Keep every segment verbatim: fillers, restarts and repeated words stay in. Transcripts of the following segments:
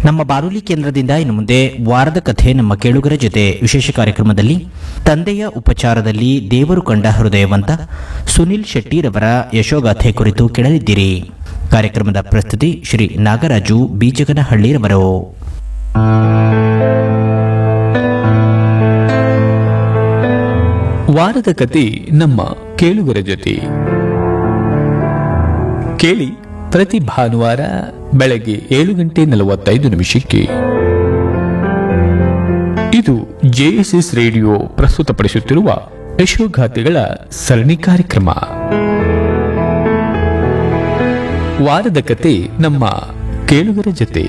ನಮ್ಮ ಬಾನುಲಿ ಕೇಂದ್ರದಿಂದ ಇನ್ನು ಮುಂದೆ ವಾರದ ಕಥೆ ನಮ್ಮ ಕೇಳುಗರ ಜೊತೆ ವಿಶೇಷ ಕಾರ್ಯಕ್ರಮದಲ್ಲಿ ತಂದೆಯ ಉಪಚಾರದಲ್ಲಿ ದೇವರು ಕಂಡ ಹೃದಯವಂತ ಸುನಿಲ್ ಶೆಟ್ಟಿರವರ ಯಶೋಗಾಥೆ ಕುರಿತು ಕೇಳಲಿದ್ದೀರಿ. ಕಾರ್ಯಕ್ರಮದ ಪ್ರಸ್ತುತಿ ಶ್ರೀ ನಾಗರಾಜು ಬೀಜಗನಹಳ್ಳಿರವರು. ವಾರದ ಕತೆ ನಮ್ಮ ಕೇಳುಗರ ಜೊತೆ ಕೇಳಿ ಪ್ರತಿ ಭಾನುವಾರ ಬೆಳಗ್ಗೆ ಏಳು ಗಂಟೆ ನಲವತ್ತೈದು ನಿಮಿಷಕ್ಕೆ. ಇದು ಜೆಎಸ್ಎಸ್ ರೇಡಿಯೋ ಪ್ರಸ್ತುತಪಡಿಸುತ್ತಿರುವ ಯಶೋಗಾಥೆಗಳ ಸರಣಿ ಕಾರ್ಯಕ್ರಮ. ವಾರದ ಕತೆ ನಮ್ಮ ಕೇಳುಗರ ಜೊತೆ.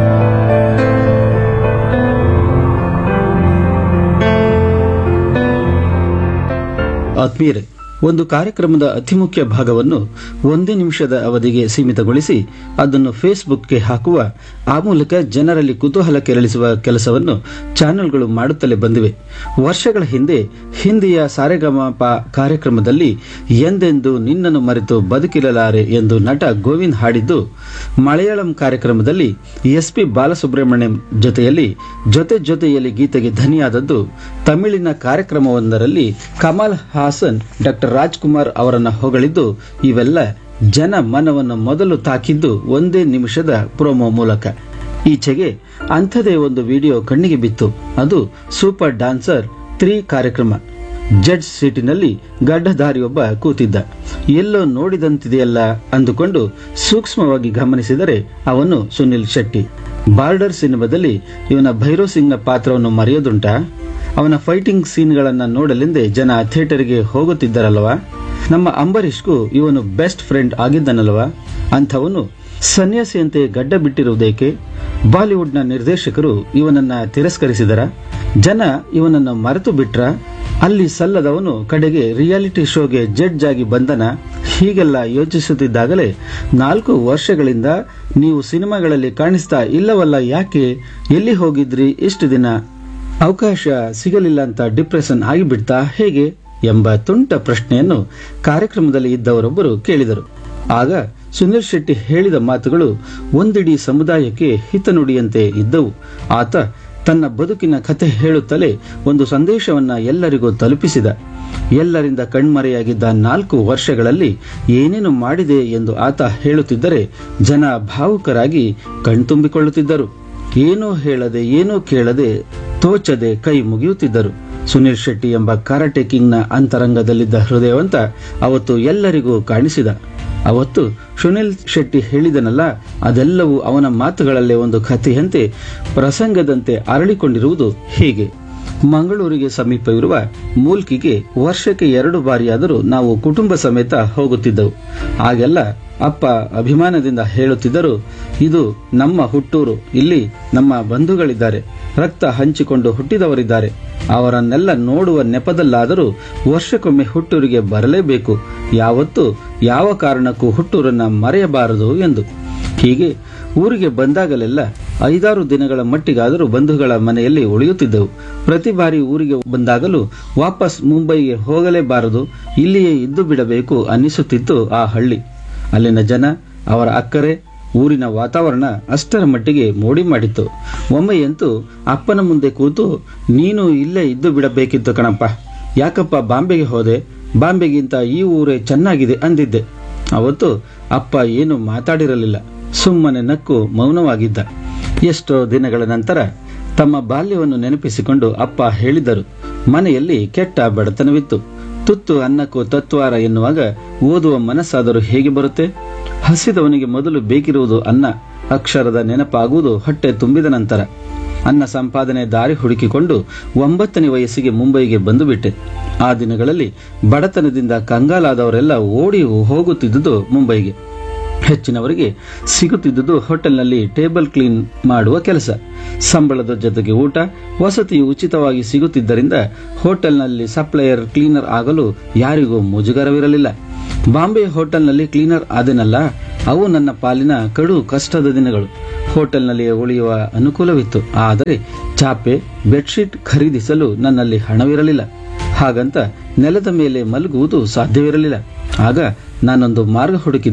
ಆತ್ಮೀಯರೇ, ಒಂದು ಕಾರ್ಯಕ್ರಮದ ಅತಿ ಮುಖ್ಯ ಭಾಗವನ್ನು ಒಂದೇ ನಿಮಿಷದ ಅವಧಿಗೆ ಸೀಮಿತಗೊಳಿಸಿ ಅದನ್ನು ಫೇಸ್ಬುಕ್ಗೆ ಹಾಕುವ, ಆ ಮೂಲಕ ಜನರಲ್ಲಿ ಕುತೂಹಲ ಕೆರಳಿಸುವ ಕೆಲಸವನ್ನು ಚಾನೆಲ್ಗಳು ಮಾಡುತ್ತಲೇ ಬಂದಿವೆ. ವರ್ಷಗಳ ಹಿಂದೆ ಹಿಂದಿಯ ಸಾರೆಗಮಪ ಕಾರ್ಯಕ್ರಮದಲ್ಲಿ ಎಂದೆಂದು ನಿನ್ನನ್ನು ಮರೆತು ಬದುಕಿರಲಾರೆ ಎಂದು ನಟ ಗೋವಿಂದ್ ಹಾಡಿದ್ದು, ಮಲಯಾಳಂ ಕಾರ್ಯಕ್ರಮದಲ್ಲಿ ಎಸ್ ಪಿ ಬಾಲಸುಬ್ರಹ್ಮಣ್ಯಂ ಜೊತೆಯಲ್ಲಿ ಜೊತೆ ಜೊತೆಯಲ್ಲಿ ಗೀತೆಗೆ ಧನಿಯಾದದ್ದು, ತಮಿಳಿನ ಕಾರ್ಯಕ್ರಮವೊಂದರಲ್ಲಿ ಕಮಲ್ ಹಾಸನ್ ಡಾಕ್ಟರ್ ರಾಜ್ಕುಮಾರ್ ಅವರನ್ನ ಹೊಗಳಿದ್ದು, ಇವೆಲ್ಲ ಜನ ಮನವನ್ನು ಮೊದಲು ತಾಕಿದ್ದು ಒಂದೇ ನಿಮಿಷದ ಪ್ರೋಮೋ ಮೂಲಕ. ಈಚೆಗೆ ಅಂಥದೇ ಒಂದು ವಿಡಿಯೋ ಕಣ್ಣಿಗೆ ಬಿತ್ತು. ಅದು ಸೂಪರ್ ಡಾನ್ಸರ್ ತ್ರೀ ಕಾರ್ಯಕ್ರಮ. ಜಡ್ಜ್ ಸೀಟಿನಲ್ಲಿ ಗಡ್ಡಧಾರಿಯೊಬ್ಬ ಕೂತಿದ್ದ. ಎಲ್ಲೋ ನೋಡಿದಂತಿದೆಯಲ್ಲ ಅಂದುಕೊಂಡು ಸೂಕ್ಷ್ಮವಾಗಿ ಗಮನಿಸಿದರೆ ಅವನು ಸುನಿಲ್ ಶೆಟ್ಟಿ. ಬಾರ್ಡರ್ ಸಿನಿಮಾದಲ್ಲಿ ಇವನ ಭೈರವ್ ಸಿಂಗ್ನ ಪಾತ್ರವನ್ನು ಮರೆಯೋದುಂಟಾ? ಅವನ ಫೈಟಿಂಗ್ ಸೀನ್ಗಳನ್ನ ನೋಡಲೆಂದೇ ಜನ ಥಿಯೇಟರ್ಗೆ ಹೋಗುತ್ತಿದ್ದರಲ್ವಾ? ನಮ್ಮ ಅಂಬರೀಷ್ಗೂ ಇವನು ಬೆಸ್ಟ್ ಫ್ರೆಂಡ್ ಆಗಿದ್ದನಲ್ವಾ? ಅಂಥವನು ಸನ್ಯಾಸಿಯಂತೆ ಗಡ್ಡ ಬಿಟ್ಟಿರುವುದೇಕೆ? ಬಾಲಿವುಡ್ನ ನಿರ್ದೇಶಕರು ಇವನನ್ನ ತಿರಸ್ಕರಿಸಿದರ? ಜನ ಇವನನ್ನು ಮರೆತು ಬಿಟ್ರ? ಅಲ್ಲಿ ಸಲ್ಲದವನು ಕಡೆಗೆ ರಿಯಾಲಿಟಿ ಶೋಗೆ ಜಡ್ಜ್ ಆಗಿ ಬಂದನ? ಹೀಗೆಲ್ಲ ಯೋಚಿಸುತ್ತಿದ್ದಾಗಲೇ ನಾಲ್ಕು ವರ್ಷಗಳಿಂದ ನೀವು ಸಿನಿಮಾಗಳಲ್ಲಿ ಕಾಣಿಸ್ತಾ ಇಲ್ಲವಲ್ಲ, ಯಾಕೆ? ಎಲ್ಲಿ ಹೋಗಿದ್ರಿ ಇಷ್ಟು ದಿನ? ಅವಕಾಶ ಸಿಗಲಿಲ್ಲ ಅಂತ ಡಿಪ್ರೆಷನ್ ಆಗಿಬಿಡ್ತಾ ಹೇಗೆ ಎಂಬ ತುಂಟ ಪ್ರಶ್ನೆಯನ್ನು ಕಾರ್ಯಕ್ರಮದಲ್ಲಿ ಇದ್ದವರೊಬ್ಬರು ಕೇಳಿದರು. ಆಗ ಸುನಿಲ್ ಶೆಟ್ಟಿ ಹೇಳಿದ ಮಾತುಗಳು ಒಂದಿಡೀ ಸಮುದಾಯಕ್ಕೆ ಹಿತನುಡಿಯಂತೆ ಇದ್ದವು. ಆತ ತನ್ನ ಬದುಕಿನ ಕಥೆ ಹೇಳುತ್ತಲೇ ಒಂದು ಸಂದೇಶವನ್ನ ಎಲ್ಲರಿಗೂ ತಲುಪಿಸಿದ. ಎಲ್ಲರಿಂದ ಕಣ್ಮರೆಯಾಗಿದ್ದ ನಾಲ್ಕು ವರ್ಷಗಳಲ್ಲಿ ಏನೇನು ಮಾಡಿದೆ ಎಂದು ಆತ ಹೇಳುತ್ತಿದ್ದರೆ ಜನ ಭಾವುಕರಾಗಿ ಕಣ್ತುಂಬಿಕೊಳ್ಳುತ್ತಿದ್ದರು. ಏನೂ ಹೇಳದೆ ಏನೂ ಕೇಳದೆ ತೋಚದೆ ಕೈ ಮುಗಿಯುತ್ತಿದ್ದರು. ಸುನಿಲ್ ಶೆಟ್ಟಿ ಎಂಬ ಕರಾಟೆ ಕಿಂಗ್ನ ಅಂತರಂಗದಲ್ಲಿದ್ದ ಹೃದಯವಂತ ಅವತ್ತು ಎಲ್ಲರಿಗೂ ಕಾಣಿಸಿದ. ಅವತ್ತು ಸುನಿಲ್ ಶೆಟ್ಟಿ ಹೇಳಿದನಲ್ಲ, ಅದೆಲ್ಲವೂ ಅವನ ಮಾತುಗಳಲ್ಲೇ ಒಂದು ಕಥೆಯಂತೆ ಪ್ರಸಂಗದಂತೆ ಅರಳಿಕೊಂಡಿರುವುದು ಹೀಗೆ. ಮಂಗಳೂರಿಗೆ ಸಮೀಪವಿರುವ ಮೂಲ್ಕಿಗೆ ವರ್ಷಕ್ಕೆ ಎರಡು ಬಾರಿಯಾದರೂ ನಾವು ಕುಟುಂಬ ಸಮೇತ ಹೋಗುತ್ತಿದ್ದೆವು. ಆಗೆಲ್ಲ ಅಪ್ಪ ಅಭಿಮಾನದಿಂದ ಹೇಳುತ್ತಿದ್ದರು, ಇದು ನಮ್ಮ ಹುಟ್ಟೂರು, ಇಲ್ಲಿ ನಮ್ಮ ಬಂಧುಗಳಿದ್ದಾರೆ, ರಕ್ತ ಹಂಚಿಕೊಂಡು ಹುಟ್ಟಿದವರಿದ್ದಾರೆ, ಅವರನ್ನೆಲ್ಲ ನೋಡುವ ನೆಪದಲ್ಲಾದರೂ ವರ್ಷಕ್ಕೊಮ್ಮೆ ಹುಟ್ಟೂರಿಗೆ ಬರಲೇಬೇಕು, ಯಾವತ್ತೂ ಯಾವ ಕಾರಣಕ್ಕೂ ಹುಟ್ಟೂರನ್ನ ಮರೆಯಬಾರದು ಎಂದು. ಹೀಗೆ ಊರಿಗೆ ಬಂದಾಗಲೆಲ್ಲ ಐದಾರು ದಿನಗಳ ಮಟ್ಟಿಗಾದರೂ ಬಂಧುಗಳ ಮನೆಯಲ್ಲಿ ಉಳಿಯುತ್ತಿದ್ದೆವು. ಪ್ರತಿ ಬಾರಿ ಊರಿಗೆ ಬಂದಾಗಲೂ ವಾಪಸ್ ಮುಂಬೈಗೆ ಹೋಗಲೇಬಾರದು, ಇಲ್ಲಿಯೇ ಇದ್ದು ಬಿಡಬೇಕು ಅನ್ನಿಸುತ್ತಿತ್ತು ಆ ಹಳ್ಳಿ. ಅಲ್ಲಿನ ಜನ, ಅವರ ಅಕ್ಕರೆ, ಊರಿನ ವಾತಾವರಣ ಅಷ್ಟರ ಮಟ್ಟಿಗೆ ಮೋಡಿ ಮಾಡಿತ್ತು. ಒಮ್ಮೆಯಂತೂ ಅಪ್ಪನ ಮುಂದೆ ಕೂತು, ನೀನು ಇಲ್ಲೇ ಇದ್ದು ಬಿಡಬೇಕಿತ್ತು ಕಣಪ್ಪ, ಯಾಕಪ್ಪ ಬಾಂಬೆಗೆ ಹೋದೆ? ಬಾಂಬೆಗಿಂತ ಈ ಊರೇ ಚೆನ್ನಾಗಿದೆ ಅಂದಿದ್ದೆ. ಅವತ್ತು ಅಪ್ಪ ಏನು ಮಾತಾಡಿರಲಿಲ್ಲ, ಸುಮ್ಮನೆ ನಕ್ಕು ಮೌನವಾಗಿದ್ದ. ಎಷ್ಟೋ ದಿನಗಳ ನಂತರ ತಮ್ಮ ಬಾಲ್ಯವನ್ನು ನೆನಪಿಸಿಕೊಂಡು ಅಪ್ಪ ಹೇಳಿದರು, ಮನೆಯಲ್ಲಿ ಕೆಟ್ಟ ಬಡತನವಿತ್ತು, ತುತ್ತು ಅನ್ನಕ್ಕೂ ತತ್ವಾರ ಎನ್ನುವಾಗ ಓದುವ ಮನಸ್ಸಾದರೂ ಹೇಗೆ ಬರುತ್ತೆ? ಹಸಿದವನಿಗೆ ಮೊದಲು ಬೇಕಿರುವುದು ಅನ್ನ. ಅಕ್ಷರದ ನೆನಪಾಗುವುದು ಹೊಟ್ಟೆ ತುಂಬಿದ ನಂತರ. ಅನ್ನ ಸಂಪಾದನೆ ದಾರಿ ಹುಡುಕಿಕೊಂಡು ಒಂಬತ್ತನೇ ವಯಸ್ಸಿಗೆ ಮುಂಬೈಗೆ ಬಂದು ಬಿಟ್ಟೆ. ಆ ದಿನಗಳಲ್ಲಿ ಬಡತನದಿಂದ ಕಂಗಾಲಾದವರೆಲ್ಲ ಓಡಿ ಹೋಗುತ್ತಿದ್ದುದು ಮುಂಬೈಗೆ. ಹೆಚ್ಚಿನವರಿಗೆ ಸಿಗುತ್ತಿದ್ದುದು ಹೋಟೆಲ್ನಲ್ಲಿ ಟೇಬಲ್ ಕ್ಲೀನ್ ಮಾಡುವ ಕೆಲಸ. ಸಂಬಳದ ಜೊತೆಗೆ ಊಟ, ವಸತಿಯು ಉಚಿತವಾಗಿ ಸಿಗುತ್ತಿದ್ದರಿಂದ ಹೋಟೆಲ್ನಲ್ಲಿ ಸಪ್ಲೈಯರ್ ಕ್ಲೀನರ್ ಆಗಲು ಯಾರಿಗೂ ಮುಜುಗರವಿರಲಿಲ್ಲ. ಬಾಂಬೆ ಹೋಟೆಲ್ನಲ್ಲಿ ಕ್ಲೀನರ್ ಆದೆನಲ್ಲ, ಅವು ನನ್ನ ಪಾಲಿನ ಕಡು ಕಷ್ಟದ ದಿನಗಳು. ಹೋಟೆಲ್ನಲ್ಲಿ ಉಳಿಯುವ ಅನುಕೂಲವಿತ್ತು, ಆದರೆ ಚಾಪೆ, ಬೆಡ್ಶೀಟ್ ಖರೀದಿಸಲು ನನ್ನಲ್ಲಿ ಹಣವಿರಲಿಲ್ಲ. ಹಾಗಂತ ನೆಲದ ಮೇಲೆ ಮಲಗುವುದು ಸಾಧ್ಯವಿರಲಿಲ್ಲ. ಆಗ ನಾನೊಂದು ಮಾರ್ಗ ಹುಡುಕಿದೆ.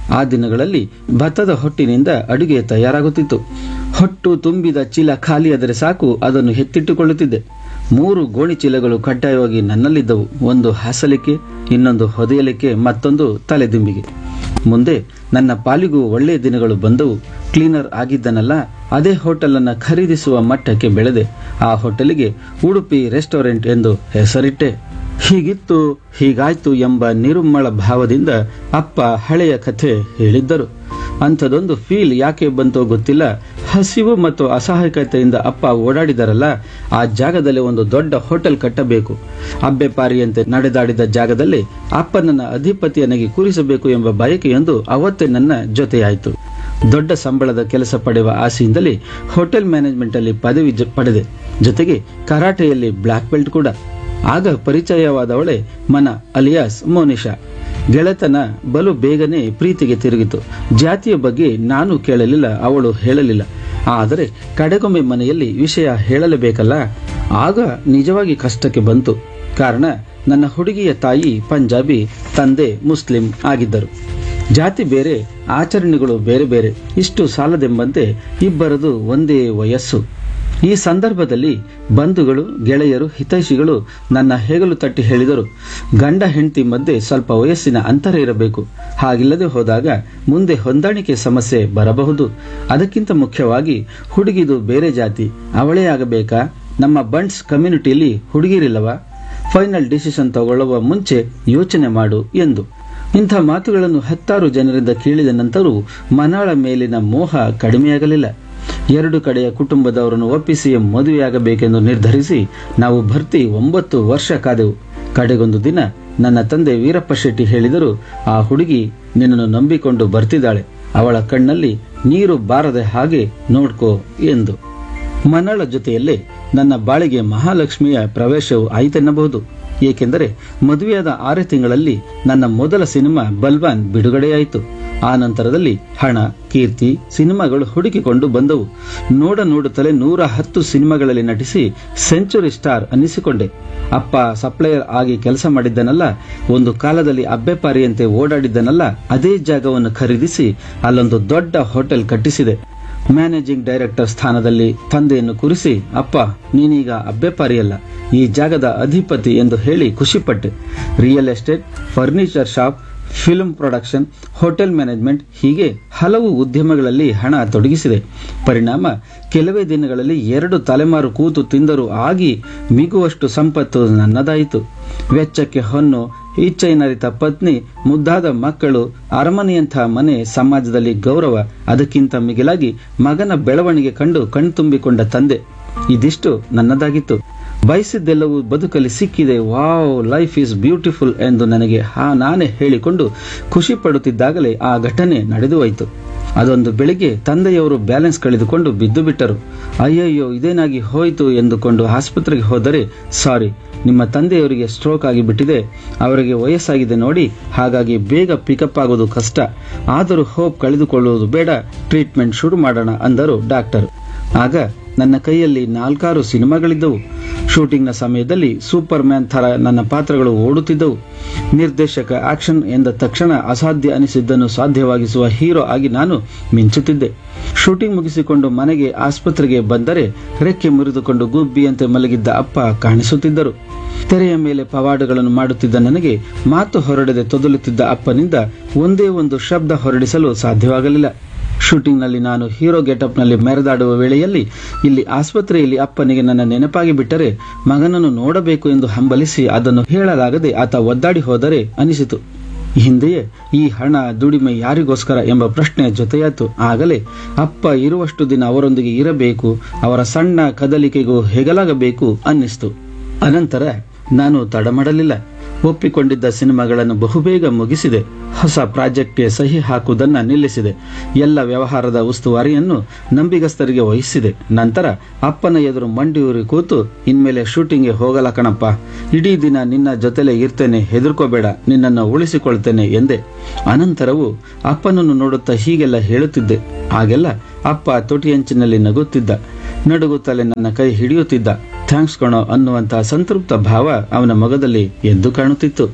ಆ ದಿನಗಳಲ್ಲಿ ಭತ್ತದ ಹೊಟ್ಟಿನಿಂದ ಅಡುಗೆ ತಯಾರಾಗುತ್ತಿತ್ತು. ಹೊಟ್ಟು ತುಂಬಿದ ಚೀಲ ಖಾಲಿಯಾದರೆ ಸಾಕು, ಅದನ್ನು ಎತ್ತಿಟ್ಟುಕೊಳ್ಳುತ್ತಿದ್ದೆ. ಮೂರು ಗೋಣಿ ಚೀಲಗಳು ಕಡ್ಡಾಯವಾಗಿ ನನ್ನಲ್ಲಿದ್ದವು. ಒಂದು ಹಾಸಲಿಕ್ಕೆ, ಇನ್ನೊಂದು ಹೊದೆಯಲಿಕ್ಕೆ, ಮತ್ತೊಂದು ತಲೆದಿಂಬಿಗೆ. ಮುಂದೆ ನನ್ನ ಪಾಲಿಗೂ ಒಳ್ಳೆಯ ದಿನಗಳು ಬಂದವು. ಕ್ಲೀನರ್ ಆಗಿದ್ದನಲ್ಲ, ಅದೇ ಹೋಟೆಲ್ ಅನ್ನ ಖರೀದಿಸುವ ಮಟ್ಟಕ್ಕೆ ಬೆಳೆದೆ. ಆ ಹೋಟೆಲಿಗೆ ಉಡುಪಿ ರೆಸ್ಟೋರೆಂಟ್ ಎಂದು ಹೆಸರಿಟ್ಟೆ. ಹೀಗಿತ್ತು ಹೀಗಾಯ್ತು ಎಂಬ ನಿರುಮ್ಮಳ ಭಾವದಿಂದ ಅಪ್ಪ ಹಳೆಯ ಕಥೆ ಹೇಳಿದ್ದರು. ಅಂಥದೊಂದು ಫೀಲ್ ಯಾಕೆ ಬಂತೋ ಗೊತ್ತಿಲ್ಲ. ಹಸಿವು ಮತ್ತು ಅಸಹಾಯಕತೆಯಿಂದ ಅಪ್ಪ ಓಡಾಡಿದರಲ್ಲ, ಆ ಜಾಗದಲ್ಲಿ ಒಂದು ದೊಡ್ಡ ಹೋಟೆಲ್ ಕಟ್ಟಬೇಕು. ಅಬ್ಬೆಪಾರಿಯಂತೆ ನಡೆದಾಡಿದ ಜಾಗದಲ್ಲಿ ಅಪ್ಪನನ್ನ ಅಧಿಪತಿಯನ್ನಾಗಿ ಕೂರಿಸಬೇಕು ಎಂಬ ಬಯಕೆಯೊಂದು ಅವತ್ತೇ ನನ್ನ ಜೊತೆಯಾಯಿತು. ದೊಡ್ಡ ಸಂಬಳದ ಕೆಲಸ ಪಡೆಯುವ ಆಸೆಯಿಂದಲೇ ಹೋಟೆಲ್ ಮ್ಯಾನೇಜ್ಮೆಂಟ್ ಅಲ್ಲಿ ಪದವಿ ಪಡೆದೆ. ಜೊತೆಗೆ ಕರಾಟೆಯಲ್ಲಿ ಬ್ಲಾಕ್ ಬೆಲ್ಟ್ ಕೂಡ. ಆಗ ಪರಿಚಯವಾದವಳೆ ಮನ ಅಲಿಯಾಸ್ ಮೋನಿಶಾ. ಗೆಳೆತನ ಬಲು ಬೇಗನೆ ಪ್ರೀತಿಗೆ ತಿರುಗಿತು. ಜಾತಿಯ ಬಗ್ಗೆ ನಾನು ಕೇಳಲಿಲ್ಲ, ಅವಳು ಹೇಳಲಿಲ್ಲ. ಆದರೆ ಕಡೆಗೊಮ್ಮೆ ಮನೆಯಲ್ಲಿ ವಿಷಯ ಹೇಳಲೇಬೇಕಲ್ಲ, ಆಗ ನಿಜವಾಗಿ ಕಷ್ಟಕ್ಕೆ ಬಂತು. ಕಾರಣ ನನ್ನ ಹುಡುಗಿಯ ತಾಯಿ ಪಂಜಾಬಿ, ತಂದೆ ಮುಸ್ಲಿಂ ಆಗಿದ್ದರು. ಜಾತಿ ಬೇರೆ, ಆಚರಣೆಗಳು ಬೇರೆ ಬೇರೆ. ಇಷ್ಟು ಸಾಲದೆಂಬಂತೆ ಇಬ್ಬರದು ಒಂದೇ ವಯಸ್ಸು. ಈ ಸಂದರ್ಭದಲ್ಲಿ ಬಂಧುಗಳು, ಗೆಳೆಯರು, ಹಿತೈಷಿಗಳು ನನ್ನ ಹೆಗಲು ತಟ್ಟಿ ಹೇಳಿದರು, ಗಂಡ ಹೆಂಡತಿ ಮಧ್ಯೆ ಸ್ವಲ್ಪ ವಯಸ್ಸಿನ ಅಂತರ ಇರಬೇಕು. ಹಾಗಿಲ್ಲದೆ ಹೋದಾಗ ಮುಂದೆ ಹೊಂದಾಣಿಕೆ ಸಮಸ್ಯೆ ಬರಬಹುದು. ಅದಕ್ಕಿಂತ ಮುಖ್ಯವಾಗಿ ಹುಡುಗಿದು ಬೇರೆ ಜಾತಿ, ಅವಳೇ ಆಗಬೇಕಾ? ನಮ್ಮ ಬಂಟ್ಸ್ ಕಮ್ಯುನಿಟಿಯಲ್ಲಿ ಹುಡುಗಿರಿಲ್ಲವಾ? ಫೈನಲ್ ಡಿಸಿಷನ್ ತಗೊಳ್ಳುವ ಮುಂಚೆ ಯೋಚನೆ ಮಾಡು ಎಂದು. ಇಂಥ ಮಾತುಗಳನ್ನು ಹತ್ತಾರು ಜನರಿಂದ ಕೇಳಿದ ನಂತರವೂ ಮನಾಳ ಮೇಲಿನ ಮೋಹ ಕಡಿಮೆಯಾಗಲಿಲ್ಲ. ಎರಡು ಕಡೆಯ ಕುಟುಂಬದವರನ್ನು ಒಪ್ಪಿಸಿ ಮದುವೆಯಾಗಬೇಕೆಂದು ನಿರ್ಧರಿಸಿ ನಾವು ಭರ್ತಿ ಒಂಬತ್ತು ವರ್ಷ ಕಾದೆವು. ಕಡೆಗೊಂದು ದಿನ ನನ್ನ ತಂದೆ ವೀರಪ್ಪ ಶೆಟ್ಟಿ ಹೇಳಿದರು, ಆ ಹುಡುಗಿ ನಿನ್ನನ್ನು ನಂಬಿಕೊಂಡು ಬರ್ತಿದ್ದಾಳೆ, ಅವಳ ಕಣ್ಣಲ್ಲಿ ನೀರು ಬಾರದೆ ಹಾಗೆ ನೋಡ್ಕೋ ಎಂದು. ಮನಾಳ ಜೊತೆಯಲ್ಲೇ ನನ್ನ ಬಾಳಿಗೆ ಮಹಾಲಕ್ಷ್ಮಿಯ ಪ್ರವೇಶವು ಆಯಿತೆನ್ನಬಹುದು. ಏಕೆಂದರೆ ಮದುವೆಯಾದ ಆರು ತಿಂಗಳಲ್ಲಿ ನನ್ನ ಮೊದಲ ಸಿನಿಮಾ ಬಲ್ವಾನ್ ಬಿಡುಗಡೆಯಾಯಿತು. ಆ ನಂತರದಲ್ಲಿ ಹಣ, ಕೀರ್ತಿ ಸಿನಿಮಾಗಳು ಹುಡುಕಿಕೊಂಡು ಬಂದವು. ನೋಡ ನೋಡುತ್ತಲೇ ನೂರ ಹತ್ತು ಸಿನಿಮಾಗಳಲ್ಲಿ ನಟಿಸಿ ಸೆಂಚುರಿ ಸ್ಟಾರ್ ಅನ್ನಿಸಿಕೊಂಡೆ. ಅಪ್ಪ ಸಪ್ಲೈಯರ್ ಆಗಿ ಕೆಲಸ ಮಾಡಿದ್ದನಲ್ಲ, ಒಂದು ಕಾಲದಲ್ಲಿ ಅಬ್ಬೆಪಾರಿಯಂತೆ ಓಡಾಡಿದ್ದನಲ್ಲ, ಅದೇ ಜಾಗವನ್ನು ಖರೀದಿಸಿ ಅಲ್ಲೊಂದು ದೊಡ್ಡ ಹೋಟೆಲ್ ಕಟ್ಟಿಸಿದೆ. ಮ್ಯಾನೇಜಿಂಗ್ ಡೈರೆಕ್ಟರ್ ಸ್ಥಾನದಲ್ಲಿ ತಂದೆಯನ್ನು ಕುರಿಸಿ, ಅಪ್ಪ ನೀನೀಗ ಅಬ್ಬೆಪಾರಿಯಲ್ಲ, ಈ ಜಾಗದ ಅಧಿಪತಿ ಎಂದು ಹೇಳಿ ಖುಷಿಪಟ್ಟೆ. Real estate, furniture shop, film production, hotel management ಹೀಗೆ ಹಲವು ಉದ್ಯಮಗಳಲ್ಲಿ ಹಣ ತೊಡಗಿಸಿದೆ. ಪರಿಣಾಮ ಕೆಲವೇ ದಿನಗಳಲ್ಲಿ ಎರಡು ತಲೆಮಾರು ಕೂತು ತಿಂದರೂ ಆಗಿ ಮಿಗುವಷ್ಟು ಸಂಪತ್ತು ನನ್ನದಾಯಿತು. ವೆಚ್ಚಕ್ಕೆ ಹೊನ್ನು, ಇಚ್ಛೆನರಿತ ಪತ್ನಿ, ಮುದ್ದಾದ ಮಕ್ಕಳು, ಅರಮನೆಯಂಥ ಮನೆ, ಸಮಾಜದಲ್ಲಿ ಗೌರವ, ಅದಕ್ಕಿಂತ ಮಿಗಿಲಾಗಿ ಮಗನ ಬೆಳವಣಿಗೆ ಕಂಡು ಕಣ್ತುಂಬಿಕೊಂಡ ತಂದೆ. ಇದಿಷ್ಟು ನನ್ನದಾಗಿತ್ತು. ಬಯಸಿದ್ದೆಲ್ಲವೂ ಬದುಕಲ್ಲಿ ಸಿಕ್ಕಿದೆ, ವಾವ್ ಲೈಫ್ ಈಸ್ ಬ್ಯೂಟಿಫುಲ್ ಎಂದು ನನಗೆ ಹಾ ನಾನೇ ಹೇಳಿಕೊಂಡು ಖುಷಿ ಪಡುತ್ತಿದ್ದಾಗಲೇ ಆ ಘಟನೆ ನಡೆದು ಹೋಯಿತು. ಅದೊಂದು ಬೆಳಿಗ್ಗೆ ತಂದೆಯವರು ಬ್ಯಾಲೆನ್ಸ್ ಕಳೆದುಕೊಂಡು ಬಿದ್ದು ಬಿಟ್ಟರು. ಅಯ್ಯಯ್ಯೋ ಇದೇನಾಗಿ ಹೋಯಿತು ಎಂದುಕೊಂಡು ಆಸ್ಪತ್ರೆಗೆ ಹೋದರೆ, ಸಾರಿ ನಿಮ್ಮ ತಂದೆಯವರಿಗೆ ಸ್ಟ್ರೋಕ್ ಆಗಿಬಿಟ್ಟಿದೆ, ಅವರಿಗೆ ವಯಸ್ಸಾಗಿದೆ ನೋಡಿ, ಹಾಗಾಗಿ ಬೇಗ ಪಿಕಪ್ ಆಗೋದು ಕಷ್ಟ, ಆದರೂ ಹೋಪ್ ಕಳೆದುಕೊಳ್ಳುವುದು ಬೇಡ, ಟ್ರೀಟ್ಮೆಂಟ್ ಶುರು ಮಾಡೋಣ ಅಂದರು ಡಾಕ್ಟರ್. ಆಗ ನನ್ನ ಕೈಯಲ್ಲಿ ನಾಲ್ಕಾರು ಸಿನಿಮಾಗಳಿದ್ದವು. ಶೂಟಿಂಗ್ನ ಸಮಯದಲ್ಲಿ ಸೂಪರ್ ಮ್ಯಾನ್ ಥರ ನನ್ನ ಪಾತ್ರಗಳು ಓಡುತ್ತಿದ್ದವು. ನಿರ್ದೇಶಕ ಆಕ್ಷನ್ ಎಂದ ತಕ್ಷಣ ಅಸಾಧ್ಯ ಅನಿಸಿದ್ದನ್ನು ಸಾಧ್ಯವಾಗಿಸುವ ಹೀರೋ ಆಗಿ ನಾನು ಮಿಂಚುತ್ತಿದ್ದೆ. ಶೂಟಿಂಗ್ ಮುಗಿಸಿಕೊಂಡು ಮನೆಗೆ ಆಸ್ಪತ್ರೆಗೆ ಬಂದರೆ ರೆಕ್ಕೆ ಮುರಿದುಕೊಂಡು ಗುಬ್ಬಿಯಂತೆ ಮಲಗಿದ್ದ ಅಪ್ಪ ಕಾಣಿಸುತ್ತಿದ್ದರು. ತೆರೆಯ ಮೇಲೆ ಪವಾಡಗಳನ್ನು ಮಾಡುತ್ತಿದ್ದ ನನಗೆ ಮಾತು ಹೊರಡದೆ ತೊದಲುತ್ತಿದ್ದ ಅಪ್ಪನಿಂದ ಒಂದೇ ಒಂದು ಶಬ್ದ ಹೊರಡಿಸಲು ಸಾಧ್ಯವಾಗಲಿಲ್ಲ. ಶೂಟಿಂಗ್ನಲ್ಲಿ ನಾನು ಹೀರೋ ಗೆಟಪ್ನಲ್ಲಿ ಮೆರೆದಾಡುವ ವೇಳೆಯಲ್ಲಿ ಇಲ್ಲಿ ಆಸ್ಪತ್ರೆಯಲ್ಲಿ ಅಪ್ಪನಿಗೆ ನನ್ನ ನೆನಪಾಗಿ ಬಿಟ್ಟರೆ ಮಗನನ್ನು ನೋಡಬೇಕು ಎಂದು ಹಂಬಲಿಸಿ ಅದನ್ನು ಹೇಳಲಾಗದೆ ಆತ ಒದ್ದಾಡಿ ಹೋದರೆ ಅನಿಸಿತು. ಹಿಂದೆಯೇ ಈ ಹಣ ದುಡಿಮೆ ಯಾರಿಗೋಸ್ಕರ ಎಂಬ ಪ್ರಶ್ನೆ ಜೊತೆಯಾಯಿತು. ಆಗಲೇ ಅಪ್ಪ ಇರುವಷ್ಟು ದಿನ ಅವರೊಂದಿಗೆ ಇರಬೇಕು, ಅವರ ಸಣ್ಣ ಕದಲಿಕೆಗೂ ಹೆಗಲಾಗಬೇಕು ಅನ್ನಿಸ್ತು. ಅನಂತರ ನಾನು ತಡ ಮಾಡಲಿಲ್ಲ. ಒಪ್ಪಿಕೊಂಡಿದ್ದ ಸಿನಿಮಾಗಳನ್ನು ಬಹುಬೇಗ ಮುಗಿಸಿದೆ. ಹೊಸ ಪ್ರಾಜೆಕ್ಟ್ಗೆ ಸಹಿ ಹಾಕುವುದನ್ನ ನಿಲ್ಲಿಸಿದೆ. ಎಲ್ಲ ವ್ಯವಹಾರದ ಉಸ್ತುವಾರಿಯನ್ನು ನಂಬಿಗಸ್ತರಿಗೆ ವಹಿಸಿದೆ. ನಂತರ ಅಪ್ಪನ ಎದುರು ಮಂಡಿಯೂರಿ ಕೂತು, ಇನ್ಮೇಲೆ ಶೂಟಿಂಗ್ಗೆ ಹೋಗಲ್ಲ ಕಣಪ್ಪ, ಇಡೀ ದಿನ ನಿನ್ನ ಜೊತೆಲೆ ಇರ್ತೇನೆ, ಹೆದರ್ಕೋಬೇಡ, ನಿನ್ನನ್ನು ಉಳಿಸಿಕೊಳ್ತೇನೆ ಎಂದೆ. ಅನಂತರವೂ ಅಪ್ಪನನ್ನು ನೋಡುತ್ತಾ ಹೀಗೆಲ್ಲ ಹೇಳುತ್ತಿದ್ದೆ. ಆಗೆಲ್ಲ ಅಪ್ಪ ತೊಟಿಯಂಚಿನಲ್ಲಿ ನಗುತ್ತಿದ್ದ, ನಡುಗುತ್ತಲೇ ನನ್ನ ಕೈ ಹಿಡಿಯುತ್ತಿದ್ದ. ಥ್ಯಾಂಕ್ಸ್ ಕಣೋ ಅನ್ನುವಂತಹ ಸಂತೃಪ್ತ ಭಾವ ಅವನ ಮೊಗದಲ್ಲಿ ಎದ್ದು ಕಾಣುತ್ತಿತ್ತು.